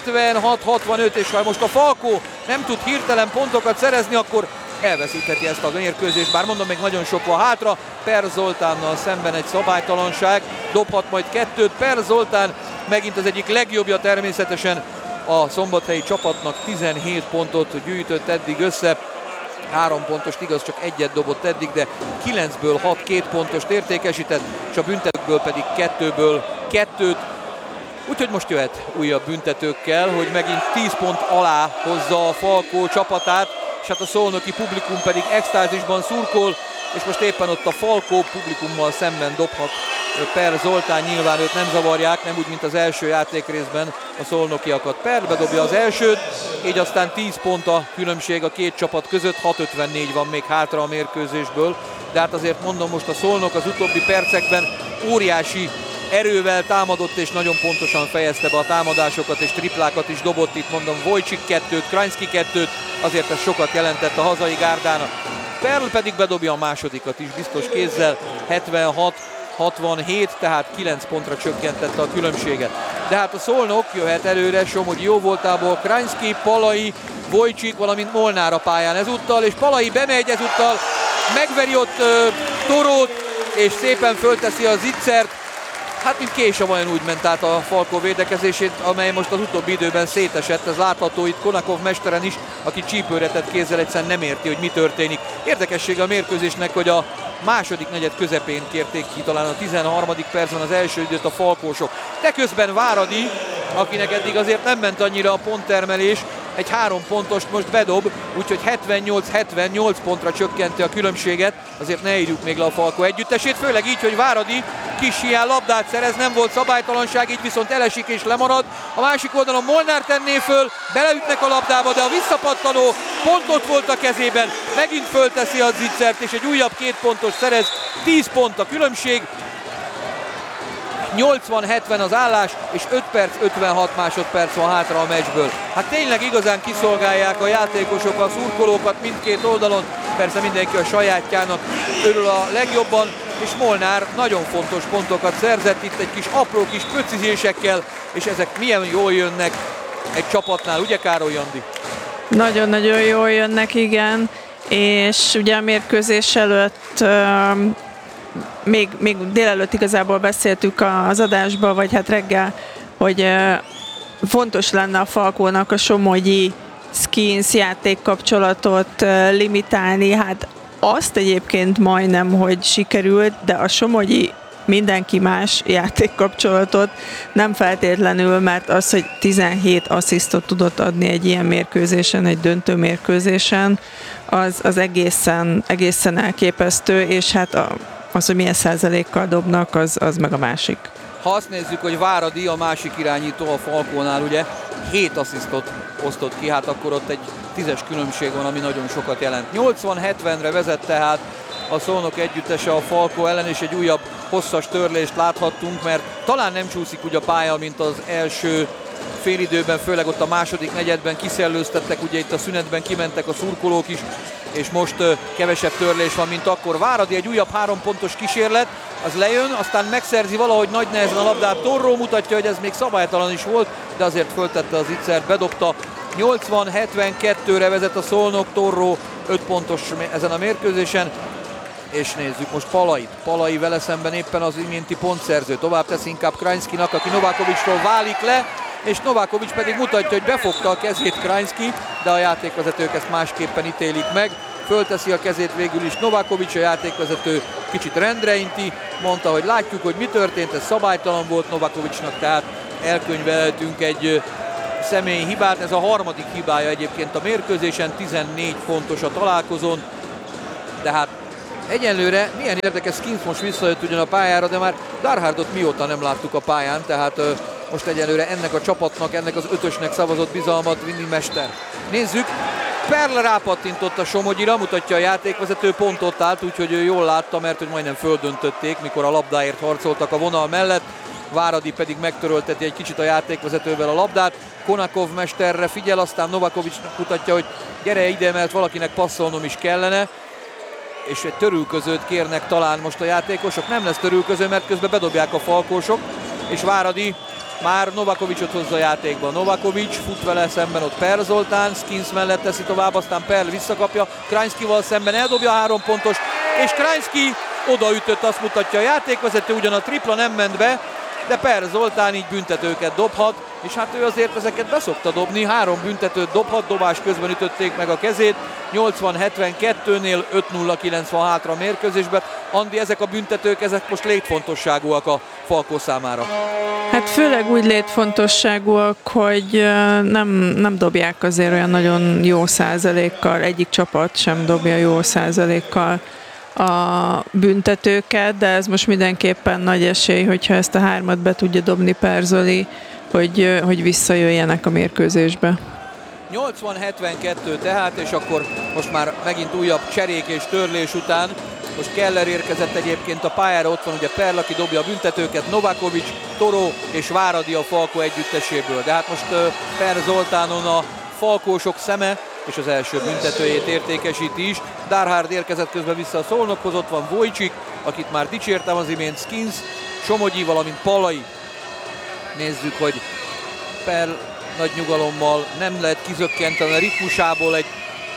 76-65, és ha most a Falkó nem tud hirtelen pontokat szerezni, akkor elveszítheti ezt a mérkőzést, bár mondom, még nagyon sok van hátra. Per Zoltánnal szemben egy szabálytalanság, dobhat majd 2-t, Per Zoltán megint az egyik legjobbja természetesen a szombathelyi csapatnak, 17 pontot gyűjtött eddig össze, 3 pontost, igaz, csak 1-et dobott eddig, de 9-ből 6 2 pontost értékesített, és a büntetőkből pedig 2-ből 2-t. Úgyhogy most jöhet újabb büntetőkkel, hogy megint 10 pont alá hozza a Falkó csapatát, és hát a szolnoki publikum pedig extázisban szurkol, és most éppen ott a Falkó publikummal szemben dobhat Per Zoltán, nyilván őt nem zavarják, nem úgy, mint az első játékrészben a szolnokiakat. Per bedobja az elsőt, így aztán 10 pont a különbség a két csapat között, 6:54 van még hátra a mérkőzésből, de hát azért mondom, most a Szolnok az utóbbi percekben óriási erővel támadott, és nagyon pontosan fejezte be a támadásokat, és triplákat is dobott, itt mondom Vojcsik 2-t, Krajnszky 2-t, azért ez sokat jelentett a hazai gárdának. Perl pedig bedobja a másodikat is biztos kézzel, 76-67, tehát 9 pontra csökkentette a különbséget. De hát a Szolnok jöhet előre Somogyi jóvoltából, Krajnszky, Palai, Vojcsik, valamint Molnár a pályán ezúttal, és Palai bemegy ezúttal, megveri ott Torót, és szépen fölteszi a zicsert. Hát mint kés a vajon úgy ment át a Falkó védekezését, amely most az utóbbi időben szétesett. Ez látható itt Konakov mesteren is, aki csípőre tett kézzel, egyszerűen nem érti, hogy mi történik. Érdekessége a mérkőzésnek, hogy a második negyed közepén kérték ki, talán a 13. percben az első időt a falkósok. De közben Váradi, akinek eddig azért nem ment annyira a ponttermelés, egy 3 pontost most bedob, úgyhogy 78-78 pontra csökkenti a különbséget. Azért ne írjuk még le a Falkó együttesét, főleg így, hogy Váradi kis hiány labdát szerez, nem volt szabálytalanság, így viszont elesik és lemarad. A másik oldalon Molnár tenné föl, beleütnek a labdába, de a visszapattanó pontot volt a kezében, megint fölteszi a zicsert, és egy újabb 2 pontos szerez, 10 pont a különbség. 80-70 az állás, és 5 perc, 56 másodperc van hátra a meccsből. Hát tényleg igazán kiszolgálják a játékosok a szurkolókat mindkét oldalon, persze mindenki a sajátjának örül a legjobban, és Molnár nagyon fontos pontokat szerzett itt egy kis apró kis precizésekkel, és ezek milyen jól jönnek egy csapatnál, ugye Károly Andi? Nagyon-nagyon jól jönnek, igen, és ugye a mérkőzés előtt még délelőtt igazából beszéltük az adásban, vagy hát reggel, hogy fontos lenne a Falkónak a somogyi skins játékkapcsolatot limitálni. Hát azt egyébként majdnem, hogy sikerült, de a somogyi mindenki más játékkapcsolatot nem feltétlenül, mert az, hogy 17 asszisztot tudott adni egy ilyen mérkőzésen, egy döntő mérkőzésen, az egészen elképesztő, és hát az, hogy milyen százalékkal dobnak, az meg a másik. Ha azt nézzük, hogy Váradi a másik irányító a Falkónál, ugye 7 asszisztot osztott ki, hát akkor ott egy 10-es különbség van, ami nagyon sokat jelent. 80-70-re vezet tehát a Szolnok együttese a Falkó ellen, és egy újabb hosszas törlést láthattunk, mert talán nem csúszik úgy a pálya, mint az első félidőben, főleg ott a második negyedben kiszellőztettek, ugye itt a szünetben kimentek a szurkolók is, és most kevesebb törlés van, mint akkor. Váradi egy újabb 3 pontos kísérlet, az lejön, aztán megszerzi valahogy nagy nehezen a labdát. Torró mutatja, hogy ez még szabálytalan is volt, de azért föltette az ittszert, bedobta. 80-72-re vezet a Szolnok, Torró 5 pontos ezen a mérkőzésen. És nézzük most Palait. Palai vele szemben éppen az iménti pontszerző. Tovább tesz inkább Krajnszkinak, aki Novakovicsról válik le, és Novakovics pedig mutatja, hogy befogta a kezét Krajnszki, de a játékvezetők ezt másképpen ítélik meg. Fölteszi a kezét végül is Novakovics, a játékvezető kicsit rendre inti, mondta, hogy látjuk, hogy mi történt, ez szabálytalan volt Novakovicsnak, tehát elkönyvelhetünk egy személyi hibát. Ez a harmadik hibája egyébként a mérkőzésen, 14 fontos a találkozón, de hát egyenlőre milyen érdekes, Skins most visszajött ugyan a pályára, de már Darhardot mióta nem láttuk a pályán, tehát most egyelőre ennek a csapatnak, ennek az ötösnek szavazott bizalmat vinni mester. Nézzük, Perl rápattintott a Somogyira, mutatja a játékvezető, pont ott állt, úgyhogy ő jól látta, mert hogy majdnem földöntötték, mikor a labdáért harcoltak a vonal mellett. Váradi pedig megtörölteti egy kicsit a játékvezetővel a labdát. Konakov mesterre figyel, aztán Novakovicsnak mutatja, hogy gyere ide, mert valakinek passzolnom is kellene. És egy törülközőt kérnek talán most a játékosok. Nem lesz törülköző, mert közben bedobják a falkósok, és Váradi már Novakovicsot hozza a játékba. Novakovics fut vele szemben ott Perl Zoltán, Skins mellett teszi tovább, aztán Perl visszakapja, Krajnszkival szemben eldobja a 3 pontos, és Krajnszki odaütött, azt mutatja a játékvezető, ugyan a tripla nem ment be, de Perl Zoltán így büntetőket dobhat, és hát ő azért ezeket beszokta dobni, 3 büntetőt dobhat, dobás közben ütötték meg a kezét, 80-72-nél 5-0-9 van hátra a mérkőzésben. Andi, ezek a büntetők, ezek most létfontosságúak a Falkó számára. Hát főleg úgy létfontosságúak, hogy nem dobják azért olyan nagyon jó százalékkal, egyik csapat sem dobja jó százalékkal a büntetőket, de ez most mindenképpen nagy esély, hogyha ezt a 3-at be tudja dobni Perzoli, hogy visszajöjjenek a mérkőzésbe. 80-72 tehát, és akkor most már megint újabb cserék és törlés után. Most Keller érkezett egyébként a pályára, ott van ugye Perl, aki dobja a büntetőket, Novakovics, Toró és Váradi a Falkó együtteséből. De hát most Perl Zoltánon a falkósok szeme, és az első büntetőjét értékesíti is. Darhard érkezett közben vissza a Szolnokhoz, ott van Vojcsik, akit már dicsértem az imént, Skins, Somogyi, valamint Palai. Nézzük, hogy Perl nagy nyugalommal nem lehet kizökkenteni a ritmusából, egy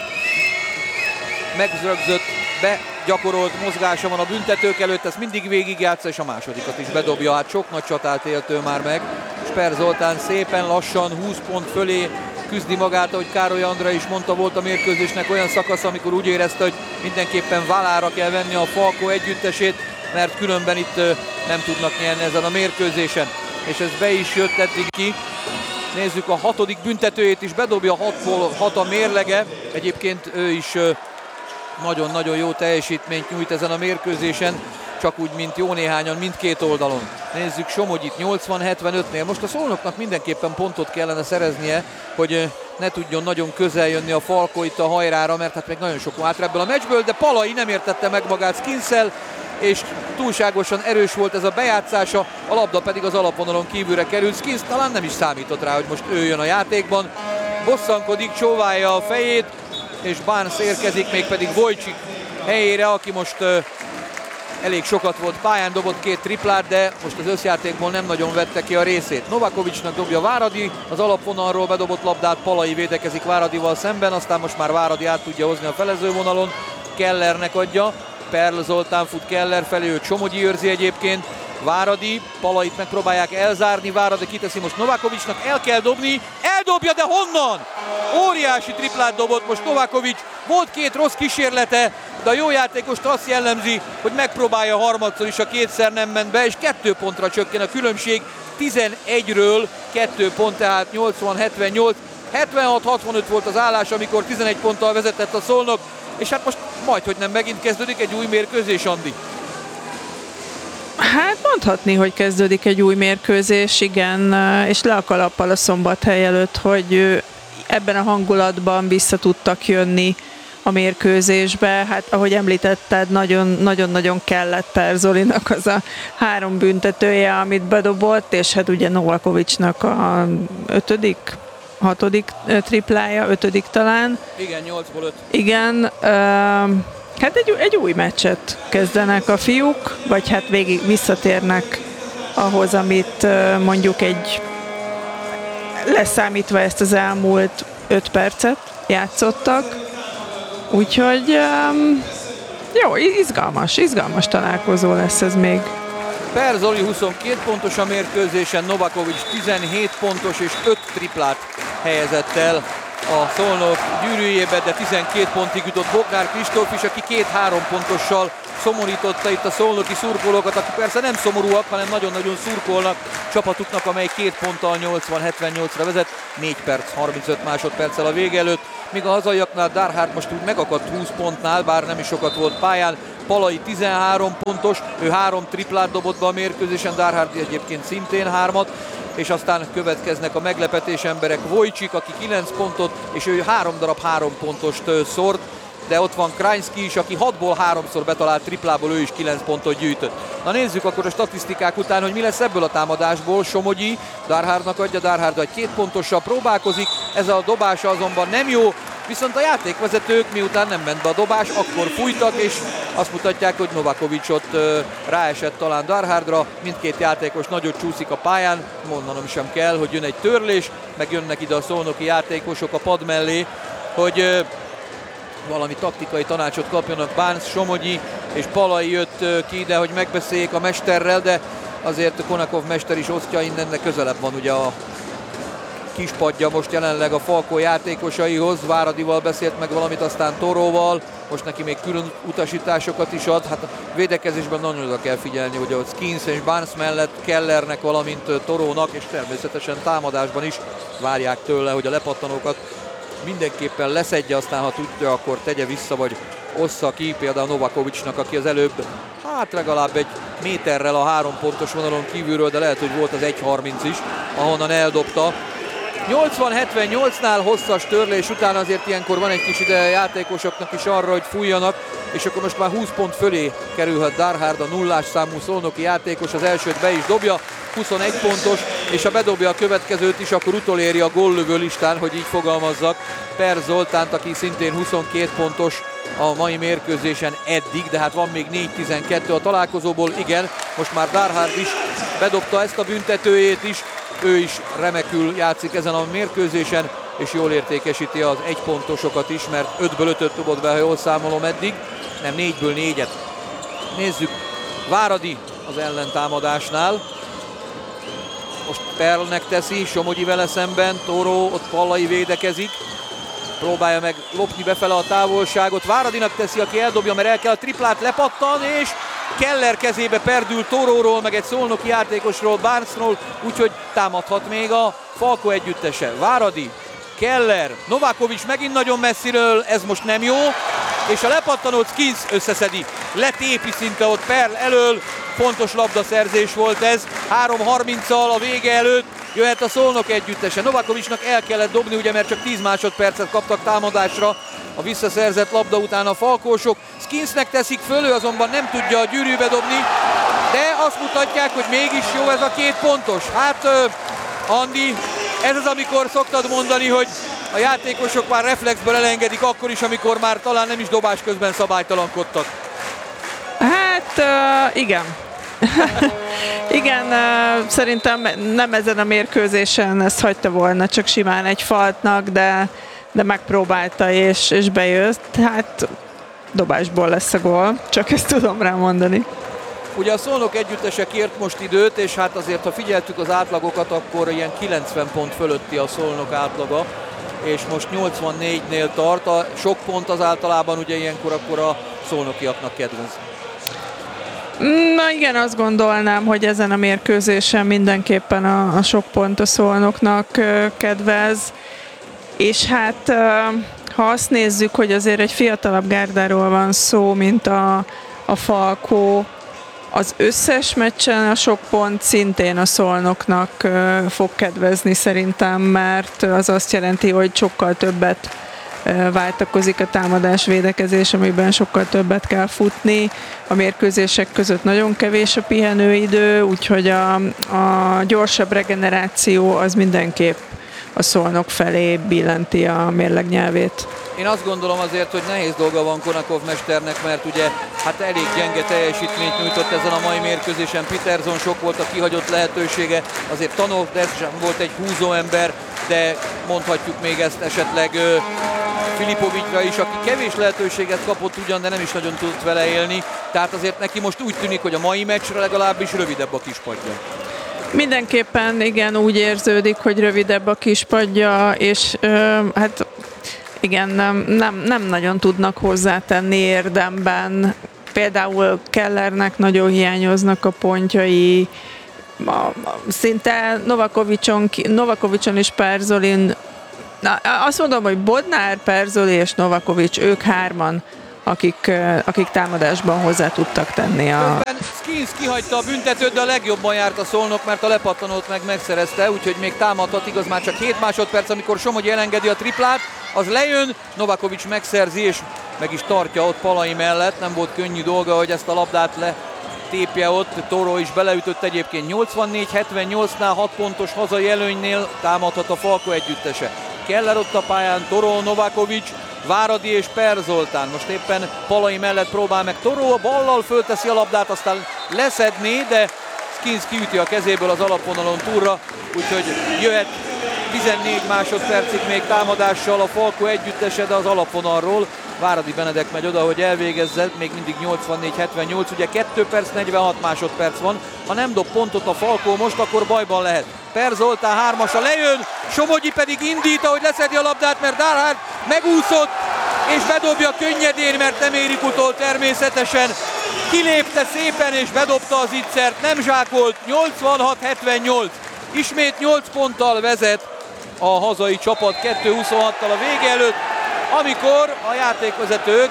megrögzött, begyakorolt mozgása van a büntetők előtt, ezt mindig végigjátsza, és a másodikat is bedobja, hát sok nagy csatát éltő már meg. És Per Zoltán szépen lassan 20 pont fölé küzdi magát, ahogy Károly Andra is mondta, volt a mérkőzésnek olyan szakasz, amikor úgy érezte, hogy mindenképpen válára kell venni a Falkó együttesét, mert különben itt nem tudnak nyerni ezen a mérkőzésen. És ez be is jött eddig ki. Nézzük, a 6. büntetőjét is bedobja, 6 a mérlege. Egyébként ő is nagyon-nagyon jó teljesítményt nyújt ezen a mérkőzésen, csak úgy, mint jó néhányan mindkét oldalon. Nézzük Somogyit 80-75-nél. Most a Szolnoknak mindenképpen pontot kellene szereznie, hogy ne tudjon nagyon közel jönni a Falkó itt a hajrára, mert hát még nagyon sok van hátra ebből a meccsből, de Palai nem értette meg magát Skinssel, és túlságosan erős volt ez a bejátszása, a labda pedig az alapvonalon kívülre került. Skins talán nem is számított rá, hogy most ő jön a játékban. Bosszankodik, csóválja a fejét, és Barnes érkezik, mégpedig Vojcsik helyére, aki most elég sokat volt pályán, dobott 2 triplát, de most az összjátékból nem nagyon vette ki a részét. Novakovicsnak dobja Váradi, az alapvonalról bedobott labdát Palai védekezik Váradival szemben, aztán most már Váradi át tudja hozni a felezővonalon, Kellernek adja, Perl Zoltán fut Keller felé, őt Somogyi őrzi egyébként, Váradi, Palait megpróbálják elzárni, Váradi kiteszi most Novakovicsnak, el kell dobni, eldobja, de honnan? Óriási triplát dobott most Novakovics, volt 2 rossz kísérlete, de a jó játékost azt jellemzi, hogy megpróbálja harmadszor is, a 2-szer nem ment be, és 2 pontra csökken a különbség, 11-ről 2 pont, tehát 80-78, 76-65 volt az állás, amikor 11 ponttal vezetett a Szolnok, és hát most majdhogy nem megint kezdődik egy új mérkőzés, Andi. Hát mondhatni, hogy kezdődik egy új mérkőzés, igen, és le a kalappal a Szombathely előtt, hogy ebben a hangulatban vissza tudtak jönni a mérkőzésbe. Hát ahogy említetted, nagyon-nagyon kellett Perzolinak az a 3 büntetője, amit bedobott, és hát ugye Novakovicsnak a 6. triplája, 5. talán. Igen, 8-ból 5. Igen, hát egy új meccset kezdenek a fiúk, vagy hát végig visszatérnek ahhoz, amit mondjuk leszámítva ezt az elmúlt 5 percet játszottak. Úgyhogy jó, izgalmas találkozó lesz ez még. Perzoli 22 pontos a mérkőzésen, Novakovics 17 pontos és 5 triplát helyezett el a Szolnok gyűrűjébe, de 12 pontig jutott Bognár Kristóf is, aki 2-3 pontossal szomorította itt a szolnoki szurkolókat, akik persze nem szomorúak, hanem nagyon-nagyon szurkolnak csapatuknak, amely 2 ponttal 80-78-ra vezet, 4 perc, 35 másodperccel a vége előtt, míg a hazaiaknál Darhard most úgy megakadt 20 pontnál, bár nem is sokat volt pályán. Palai 13 pontos, ő 3 triplát dobott be a mérkőzésen, Darhard egyébként szintén 3-at, és aztán következnek a meglepetés emberek. Wojcik, aki 9 pontot, és ő 3 darab 3 pontost szórt, de ott van Krajnszki is, aki 6-ból 3-szor betalált triplából, ő is 9 pontot gyűjtött. Na nézzük akkor a statisztikák után, hogy mi lesz ebből a támadásból. Somogyi Darhardnak adja, Darhard egy 2 pontossal próbálkozik, ez a dobása azonban nem jó, viszont a játékvezetők miután nem ment be a dobás, akkor fújtak, és azt mutatják, hogy Novakovics ott ráesett talán Darhardra, mindkét játékos nagyot csúszik a pályán, mondanom sem kell, hogy jön egy törlés, meg jönnek ide a szolnoki játékosok a pad mellé, hogy valami taktikai tanácsot kapjanak. Barnes, Somogyi és Palai jött ki ide, hogy megbeszéljék a mesterrel, de azért Konakov mester is osztja innen, de közelebb van ugye a kispadja most jelenleg a Falkó játékosaihoz. Váradival beszélt meg valamit, aztán Toróval, most neki még külön utasításokat is ad. Hát a védekezésben nagyon oda kell figyelni, hogy ott Skins és Barnes mellett Kellernek, valamint Torónak, és természetesen támadásban is várják tőle, hogy a lepattanókat mindenképpen leszedje, aztán ha tudja, akkor tegye vissza, vagy ossza ki, például Novakovicsnak, aki az előbb legalább egy méterrel a 3 pontos vonalon kívülről, de lehet, hogy volt az 1.30 is, ahonnan eldobta. 80-78-nál hosszas törlés után azért ilyenkor van egy kis ide játékosoknak is arra, hogy fújjanak, és akkor most már 20 pont fölé kerülhet Darhard, a nullás számú szolnoki játékos, az elsőt be is dobja, 21 pontos, és ha bedobja a következőt is, akkor utoléri a góllövő listán, hogy így fogalmazzak, Per Zoltánt, aki szintén 22 pontos a mai mérkőzésen eddig, de hát van még 4-12 a találkozóból, igen, most már Darhard is bedobta ezt a büntetőjét is, ő is remekül játszik ezen a mérkőzésen, és jól értékesíti az 1 pontosokat is, mert 5-ből 5-öt dobott be, ha jól számolom eddig, nem 4-ből 4-et. Nézzük, Váradi az ellentámadásnál. Most Perlnek teszi, Somogyi vele szemben, Tóró, ott Pallai védekezik. Próbálja meg lopni befele a távolságot. Váradinak teszi, aki eldobja, mert el kell a triplát, lepattan, és Keller kezébe perdül Toróról, meg egy szolnoki játékosról, Barnesról, úgyhogy támadhat még a Falko együttese. Váradi, Keller, Novakovics megint nagyon messziről, ez most nem jó, és a lepattanót Skins összeszedi. Letépi szinte ott Perl elől, fontos labdaszerzés volt ez, 3.30-al a vége előtt jöhet a Szolnok együttese. Novakovicsnak el kellett dobni, ugye, mert csak 10 másodpercet kaptak támadásra a visszaszerzett labda után a falkósok. Skinsnek teszik föl, ő azonban nem tudja a gyűrűbe dobni, de azt mutatják, hogy mégis jó ez a 2 pontos. Hát Andi, ez az, amikor szoktad mondani, hogy a játékosok már reflexből elengedik akkor is, amikor már talán nem is dobás közben szabálytalankodtak. Hát igen. Igen, szerintem nem ezen a mérkőzésen ezt hagyta volna, csak simán egy faltnak, de megpróbálta és bejött. Hát dobásból lesz a gól, csak ezt tudom rá mondani. Ugye a Szolnok együttese kért most időt, és hát azért, ha figyeltük az átlagokat, akkor ilyen 90 pont fölötti a Szolnok átlaga, és most 84-nél tart. A sok pont az általában ugye ilyenkor akkor a szolnokiaknak kedvenc. Na igen, azt gondolnám, hogy ezen a mérkőzésen mindenképpen a sok pont a Szolnoknak kedvez, és hát ha azt nézzük, hogy azért egy fiatalabb gárdáról van szó, mint a Falkó, az összes meccsen a sok pont szintén a Szolnoknak fog kedvezni szerintem, mert az azt jelenti, hogy sokkal többet váltakozik a támadás-védekezés, amiben sokkal többet kell futni. A mérkőzések között nagyon kevés a pihenőidő, úgyhogy a gyorsabb regeneráció az mindenképp a Szolnok felé billenti a mérleg nyelvét. Én azt gondolom azért, hogy nehéz dolga van Konakov mesternek, mert ugye hát elég gyenge teljesítményt nyújtott ezen a mai mérkőzésen. Peterson sok volt a kihagyott lehetősége, azért Tanov sem volt egy húzóember, de mondhatjuk még ezt esetleg Filipovicra is, aki kevés lehetőséget kapott ugyan, de nem is nagyon tudott vele élni. Tehát azért neki most úgy tűnik, hogy a mai meccsre legalábbis rövidebb a kispadja. Mindenképpen igen, úgy érződik, hogy rövidebb a kispadja, és hát igen, nem nagyon tudnak hozzátenni érdemben. Például Kellernek nagyon hiányoznak a pontjai, szinte Novakovicson és Perzolin, azt mondom, hogy Bodnár, Perzoli és Novakovics, ők hárman, akik támadásban hozzá tudtak tenni Közben Skins kihagyta a büntetőt, de a legjobban járt a Szolnok, mert a lepattanót megszerezte, úgyhogy még támadhat, igaz már csak 7 másodperc, amikor Somogyi elengedi a triplát, az lejön, Novakovics megszerzi és meg is tartja ott Palai mellett, nem volt könnyű dolga, hogy ezt a labdát letépje ott, Toro is beleütött egyébként 84-78-nál 6 pontos hazai előnynél támadhat a Falko együttese. Keller ott a pályán, Toro, Novakovics, Váradi és Per Zoltán. Most éppen Palai mellett próbál meg Toro, a ballal fölteszi a labdát, aztán leszedné, de Skins kiüti a kezéből az alapvonalon túlra, úgyhogy jöhet 14 másodpercig még támadással a Falko együttese, de az alapvonalról. Váradi Benedek megy oda, hogy elvégezze, még mindig 84-78, ugye 2 perc 46 másodperc van. Ha nem dob pontot a Falko most, akkor bajban lehet. Per Zoltán hármasa lejön, Somogyi pedig indít, ahogy leszedi a labdát, mert Darhard megúszott, és bedobja könnyedén, mert nem érik utol természetesen. Kilépte szépen, és bedobta az ittszert, nem zsákolt, 86-78. Ismét 8 ponttal vezet a hazai csapat 2-26-tal a vége előtt, amikor a játékvezetők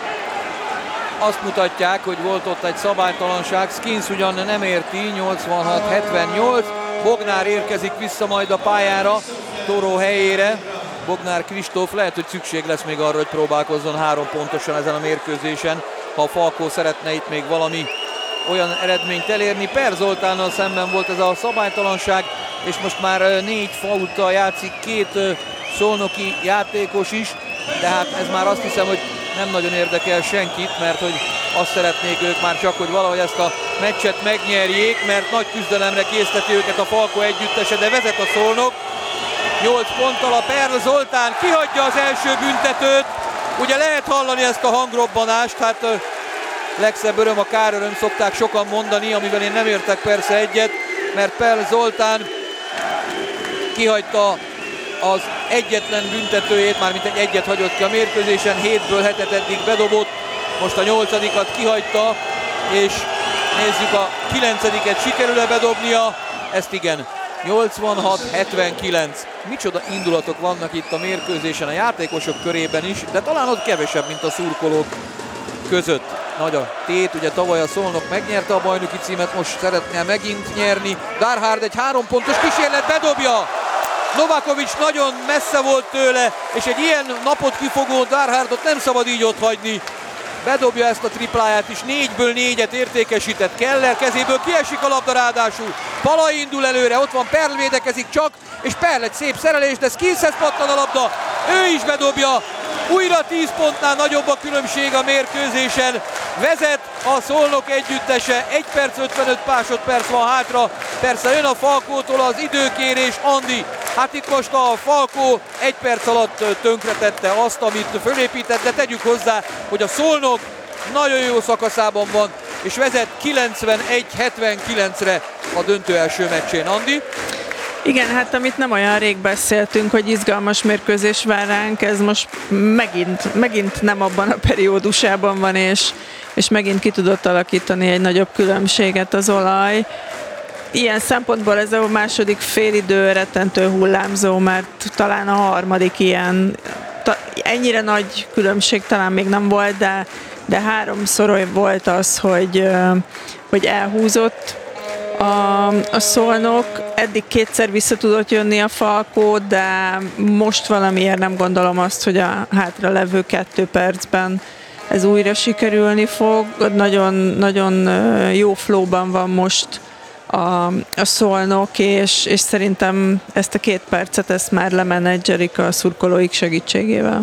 azt mutatják, hogy volt ott egy szabálytalanság. Skins ugyan nem érti, 86-78. Bognár érkezik vissza majd a pályára Toro helyére. Bognár Kristóf, lehet, hogy szükség lesz még arra, hogy próbálkozzon 3 pontosan ezen a mérkőzésen, ha a Falko szeretne itt még valami olyan eredményt elérni. Per Zoltánnal szemben volt ez a szabálytalanság, és most már 4 faulttal játszik 2 szolnoki játékos is, de hát ez már azt hiszem, hogy nem nagyon érdekel senkit, mert hogy azt szeretnék ők már csak, hogy valahogy ezt a meccset megnyerjék, mert nagy küzdelemre készteti őket a Falko együttese, de vezet a Szolnok. 8 ponttal a Per Zoltán kihagyja az első büntetőt. Ugye lehet hallani ezt a hangrobbanást, hát legszebb öröm a káröröm, szokták sokan mondani, amivel én nem értek persze egyet, mert Per Zoltán kihagyta az egyetlen büntetőjét, mármint egy egyet hagyott ki a mérkőzésen, 7-ből 7-et eddig bedobott, most a 8-at kihagyta, és nézzük a 9-et sikerül-e bedobnia, ezt igen, 86-79. Micsoda indulatok vannak itt a mérkőzésen a játékosok körében is, de talán ott kevesebb, mint a szurkolók között. Nagy a tét, ugye tavaly a Szolnok megnyerte a bajnoki címet, most szeretne megint nyerni. Darhard egy 3 pontos kísérlet, bedobja! Novakovics nagyon messze volt tőle, és egy ilyen napot kifogó Darhardot nem szabad így ott hagyni. Bedobja ezt a tripláját is, 4-ből 4-et értékesített. Keller kezéből kiesik a labda ráadásul. Palai indul előre, ott van Perl, védekezik csak, és Perl egy szép szerelés, de Skinshez pattan a labda, ő is bedobja. Újra 10 pontnál nagyobb a különbség a mérkőzésen. Vezet a Szolnok együttese, 1 perc 55 másodperc van hátra. Persze jön a Falkótól az időkérés, Andi. Hát itt most a Falkó 1 perc alatt tönkretette azt, amit fölépített, de tegyük hozzá, hogy a Szolnok nagyon jó szakaszában van, és vezet 91-79-re a döntő első meccsén. Andi? Igen, hát amit nem olyan rég beszéltünk, hogy izgalmas mérkőzés vár ránk, ez most megint nem abban a periódusában van, és megint ki tudott alakítani egy nagyobb különbséget az Olaj. Ilyen szempontból ez a második félidő rettentő hullámzó, mert talán a harmadik ilyen, ennyire nagy különbség talán még nem volt, de 3-szor volt az, hogy elhúzott, A Szolnok eddig kétszer vissza tudott jönni a Falkó, de most valamiért nem gondolom azt, hogy a hátra levő 2 percben ez újra sikerülni fog. Nagyon jó flowban van most a Szolnok, és szerintem ezt a 2 percet ezt már lemenedzserik a szurkolóik segítségével.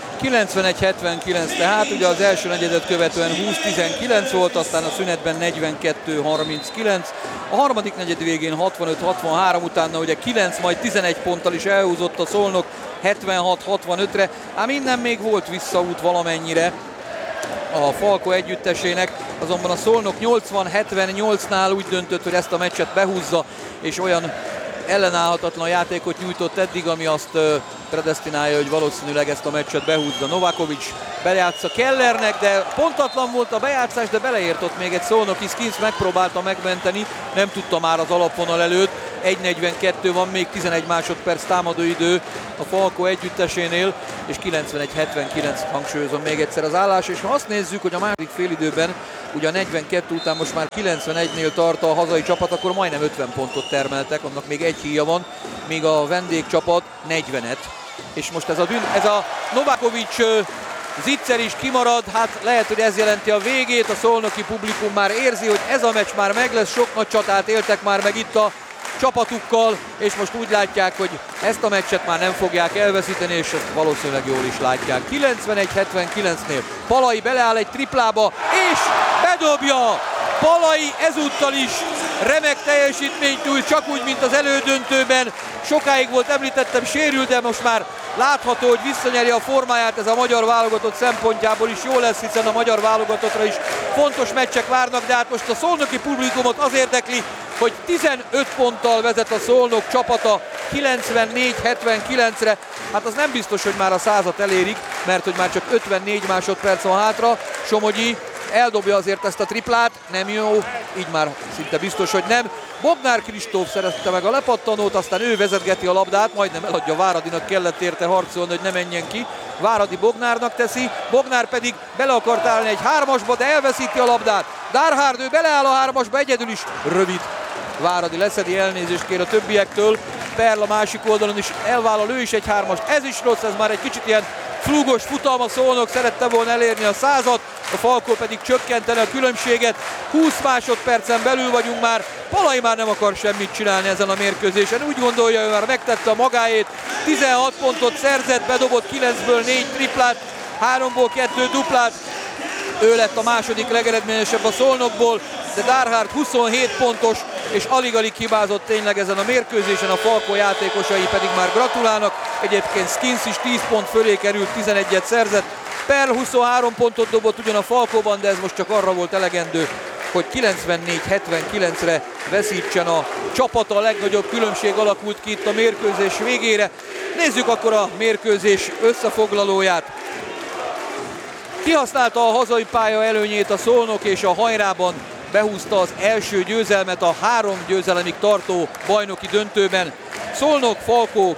91-79, tehát ugye az első negyedet követően 20-19 volt, aztán a szünetben 42-39, a harmadik negyed végén 65-63, utána ugye 9, majd 11 ponttal is elhúzott a Szolnok 76-65-re, ám innen még volt visszaút valamennyire a Falko együttesének, azonban a Szolnok 80-78-nál úgy döntött, hogy ezt a meccset behúzza, és olyan ellenállhatatlan játékot nyújtott eddig, ami azt predesztinálja, hogy valószínűleg ezt a meccset behúzza. Novakovic bejátsza Kellernek, de pontatlan volt a bejátszás, de beleért ott még egy szolnoki. Skins megpróbálta megmenteni, nem tudta már az alapvonal előtt. 1:42 van, még 11 másodperc támadóidő a Falko együttesénél, és 91-79, hangsúlyozom még egyszer az állás, és ha azt nézzük, hogy a második félidőben ugye a 42 után most már 91-nél tart a hazai csapat, akkor majdnem 50 pontot termeltek, annak még egy híja van, míg a vendégcsapat 40-et. És most ez a Novakovic zicser is kimarad, hát lehet, hogy ez jelenti a végét, a szolnoki publikum már érzi, hogy ez a meccs már meg lesz, sok nagy csatát éltek már meg itt a csapatukkal, és most úgy látják, hogy ezt a meccset már nem fogják elveszíteni, és ezt valószínűleg jól is látják. 91-79-nél Palay beleáll egy triplába, és bedobja! Palay ezúttal is remek teljesítményt nyújt, csak úgy, mint az elődöntőben. Sokáig volt, említettem, sérült, de most már látható, hogy visszanyeri a formáját. Ez a magyar válogatott szempontjából is jó lesz, hiszen a magyar válogatottra is fontos meccsek várnak, de hát most a szolnoki publikumot az érdekli, hogy 15 ponttal vezet a Szolnok csapata 94-79-re. Hát az nem biztos, hogy már a 100-at elérik, mert hogy már csak 54 másodperc van hátra. Somogyi eldobja azért ezt a triplát, nem jó, így már szinte biztos, hogy nem. Bognár Kristóf szerezte meg a lepattanót, aztán ő vezetgeti a labdát, majdnem eladja Váradinak, kellett érte harcolni, hogy ne menjen ki. Váradi Bognárnak teszi, Bognár pedig bele akart állni egy 3-asba, de elveszíti a labdát. Darhard, ő beleáll a 3-asba, egyedül is rövid. Váradi leszedi, elnézést kér a többiektől. Perl a másik oldalon is elvállal ő is egy 3-ast. Ez is rossz, ez már egy kicsit ilyen flúgos futam, a Szolnok szerette volna elérni a 100-at, a Falko pedig csökkenteni a különbséget. 20 másodpercen belül vagyunk már, Palay már nem akar semmit csinálni ezen a mérkőzésen. Úgy gondolja, hogy már megtette a magáét, 16 pontot szerzett, bedobott 9-ből 4 triplát, 3-ból 2 duplát. Ő lett a második legeredményesebb a Szolnokból, de Darhard 27 pontos, és alig-alig hibázott tényleg ezen a mérkőzésen, a Falko játékosai pedig már gratulálnak. Egyébként Skins is 10 pont fölé került, 11-et szerzett. Perl 23 pontot dobott ugyan a Falkóban, de ez most csak arra volt elegendő, hogy 94-79-re veszítsen a csapata. A legnagyobb különbség alakult ki itt a mérkőzés végére. Nézzük akkor a mérkőzés összefoglalóját. Kihasználta a hazai pálya előnyét a Szolnok, és a hajrában behúzta az első győzelmet a 3 győzelemig tartó bajnoki döntőben. Szolnok-Falko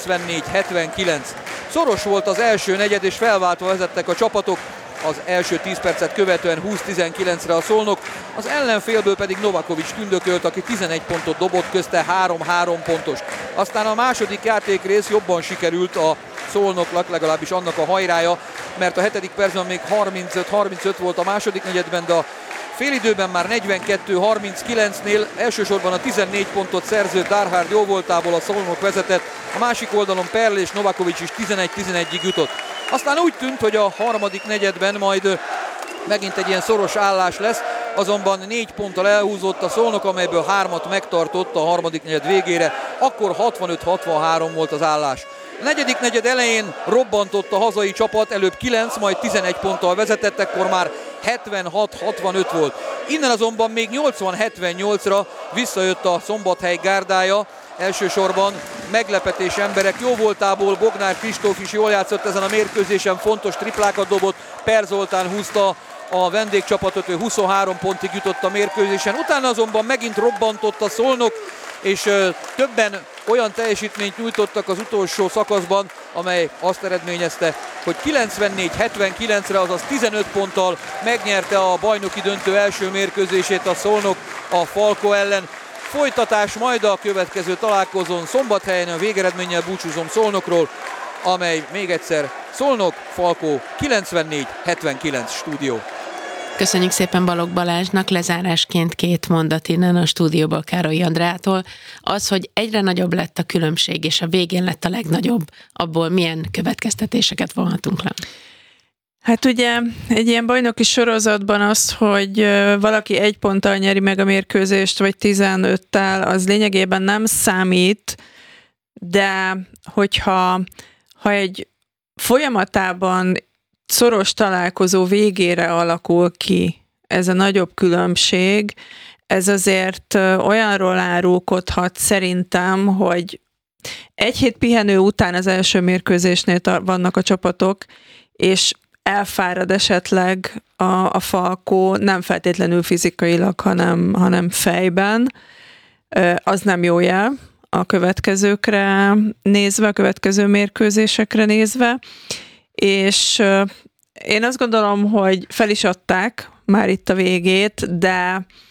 94-79. Szoros volt az első negyed, és felváltva vezettek a csapatok. Az első 10 percet követően 20-19-re a Szolnok, az ellenfélből pedig Novakovic tündökölt, aki 11 pontot dobott, közte 3-3 pontos. Aztán a második játékrész jobban sikerült a Szolnoknak, legalábbis annak a hajrája, mert a 7. percben még 35-35 volt a második negyedben, de a félidőben már 42-39-nél elsősorban a 14 pontot szerző Darhard jóvoltából a Szolnok vezetett, a másik oldalon Perl és Novakovic is 11-11-ig jutott. Aztán úgy tűnt, hogy a harmadik negyedben majd megint egy ilyen szoros állás lesz, azonban 4 ponttal elhúzott a Szolnok, amelyből 3-at megtartott a harmadik negyed végére, akkor 65-63 volt az állás. A negyedik negyed elején robbantott a hazai csapat, előbb 9, majd 11 ponttal vezetett, ekkor már 76-65 volt. Innen azonban még 80-78-ra visszajött a Szombathely gárdája, elsősorban meglepetés emberek jóvoltából. Bognár Kristóf is jól játszott ezen a mérkőzésen, fontos triplákat dobott, Per Zoltán húzta a vendégcsapatot, ő 23 pontig jutott a mérkőzésen. Utána azonban megint robbantott a Szolnok, és többen olyan teljesítményt nyújtottak az utolsó szakaszban, amely azt eredményezte, hogy 94-79-re, azaz 15 ponttal megnyerte a bajnoki döntő első mérkőzését a Szolnok a Falko ellen. Folytatás majd a következő találkozón Szombathelyen, a végeredménnyel búcsúzom Szolnokról, amely még egyszer Szolnok, Falkó 94-79 stúdió. Köszönjük szépen Balogh Balázsnak, lezárásként 2 mondat innen a stúdióból Károly Andrától. Az, hogy egyre nagyobb lett a különbség, és a végén lett a legnagyobb, abból milyen következtetéseket vonhatunk le? Hát ugye egy ilyen bajnoki sorozatban az, hogy valaki 1 ponttal nyeri meg a mérkőzést, vagy 15-tel, az lényegében nem számít, de hogyha egy folyamatában szoros találkozó végére alakul ki ez a nagyobb különbség, ez azért olyanról árulkodhat szerintem, hogy 1 hét pihenő után az első mérkőzésnél vannak a csapatok, és elfárad esetleg a Falkó, nem feltétlenül fizikailag, hanem fejben, az nem jó jel a következőkre nézve, a következő mérkőzésekre nézve, és én azt gondolom, hogy fel is adták már itt a végét, de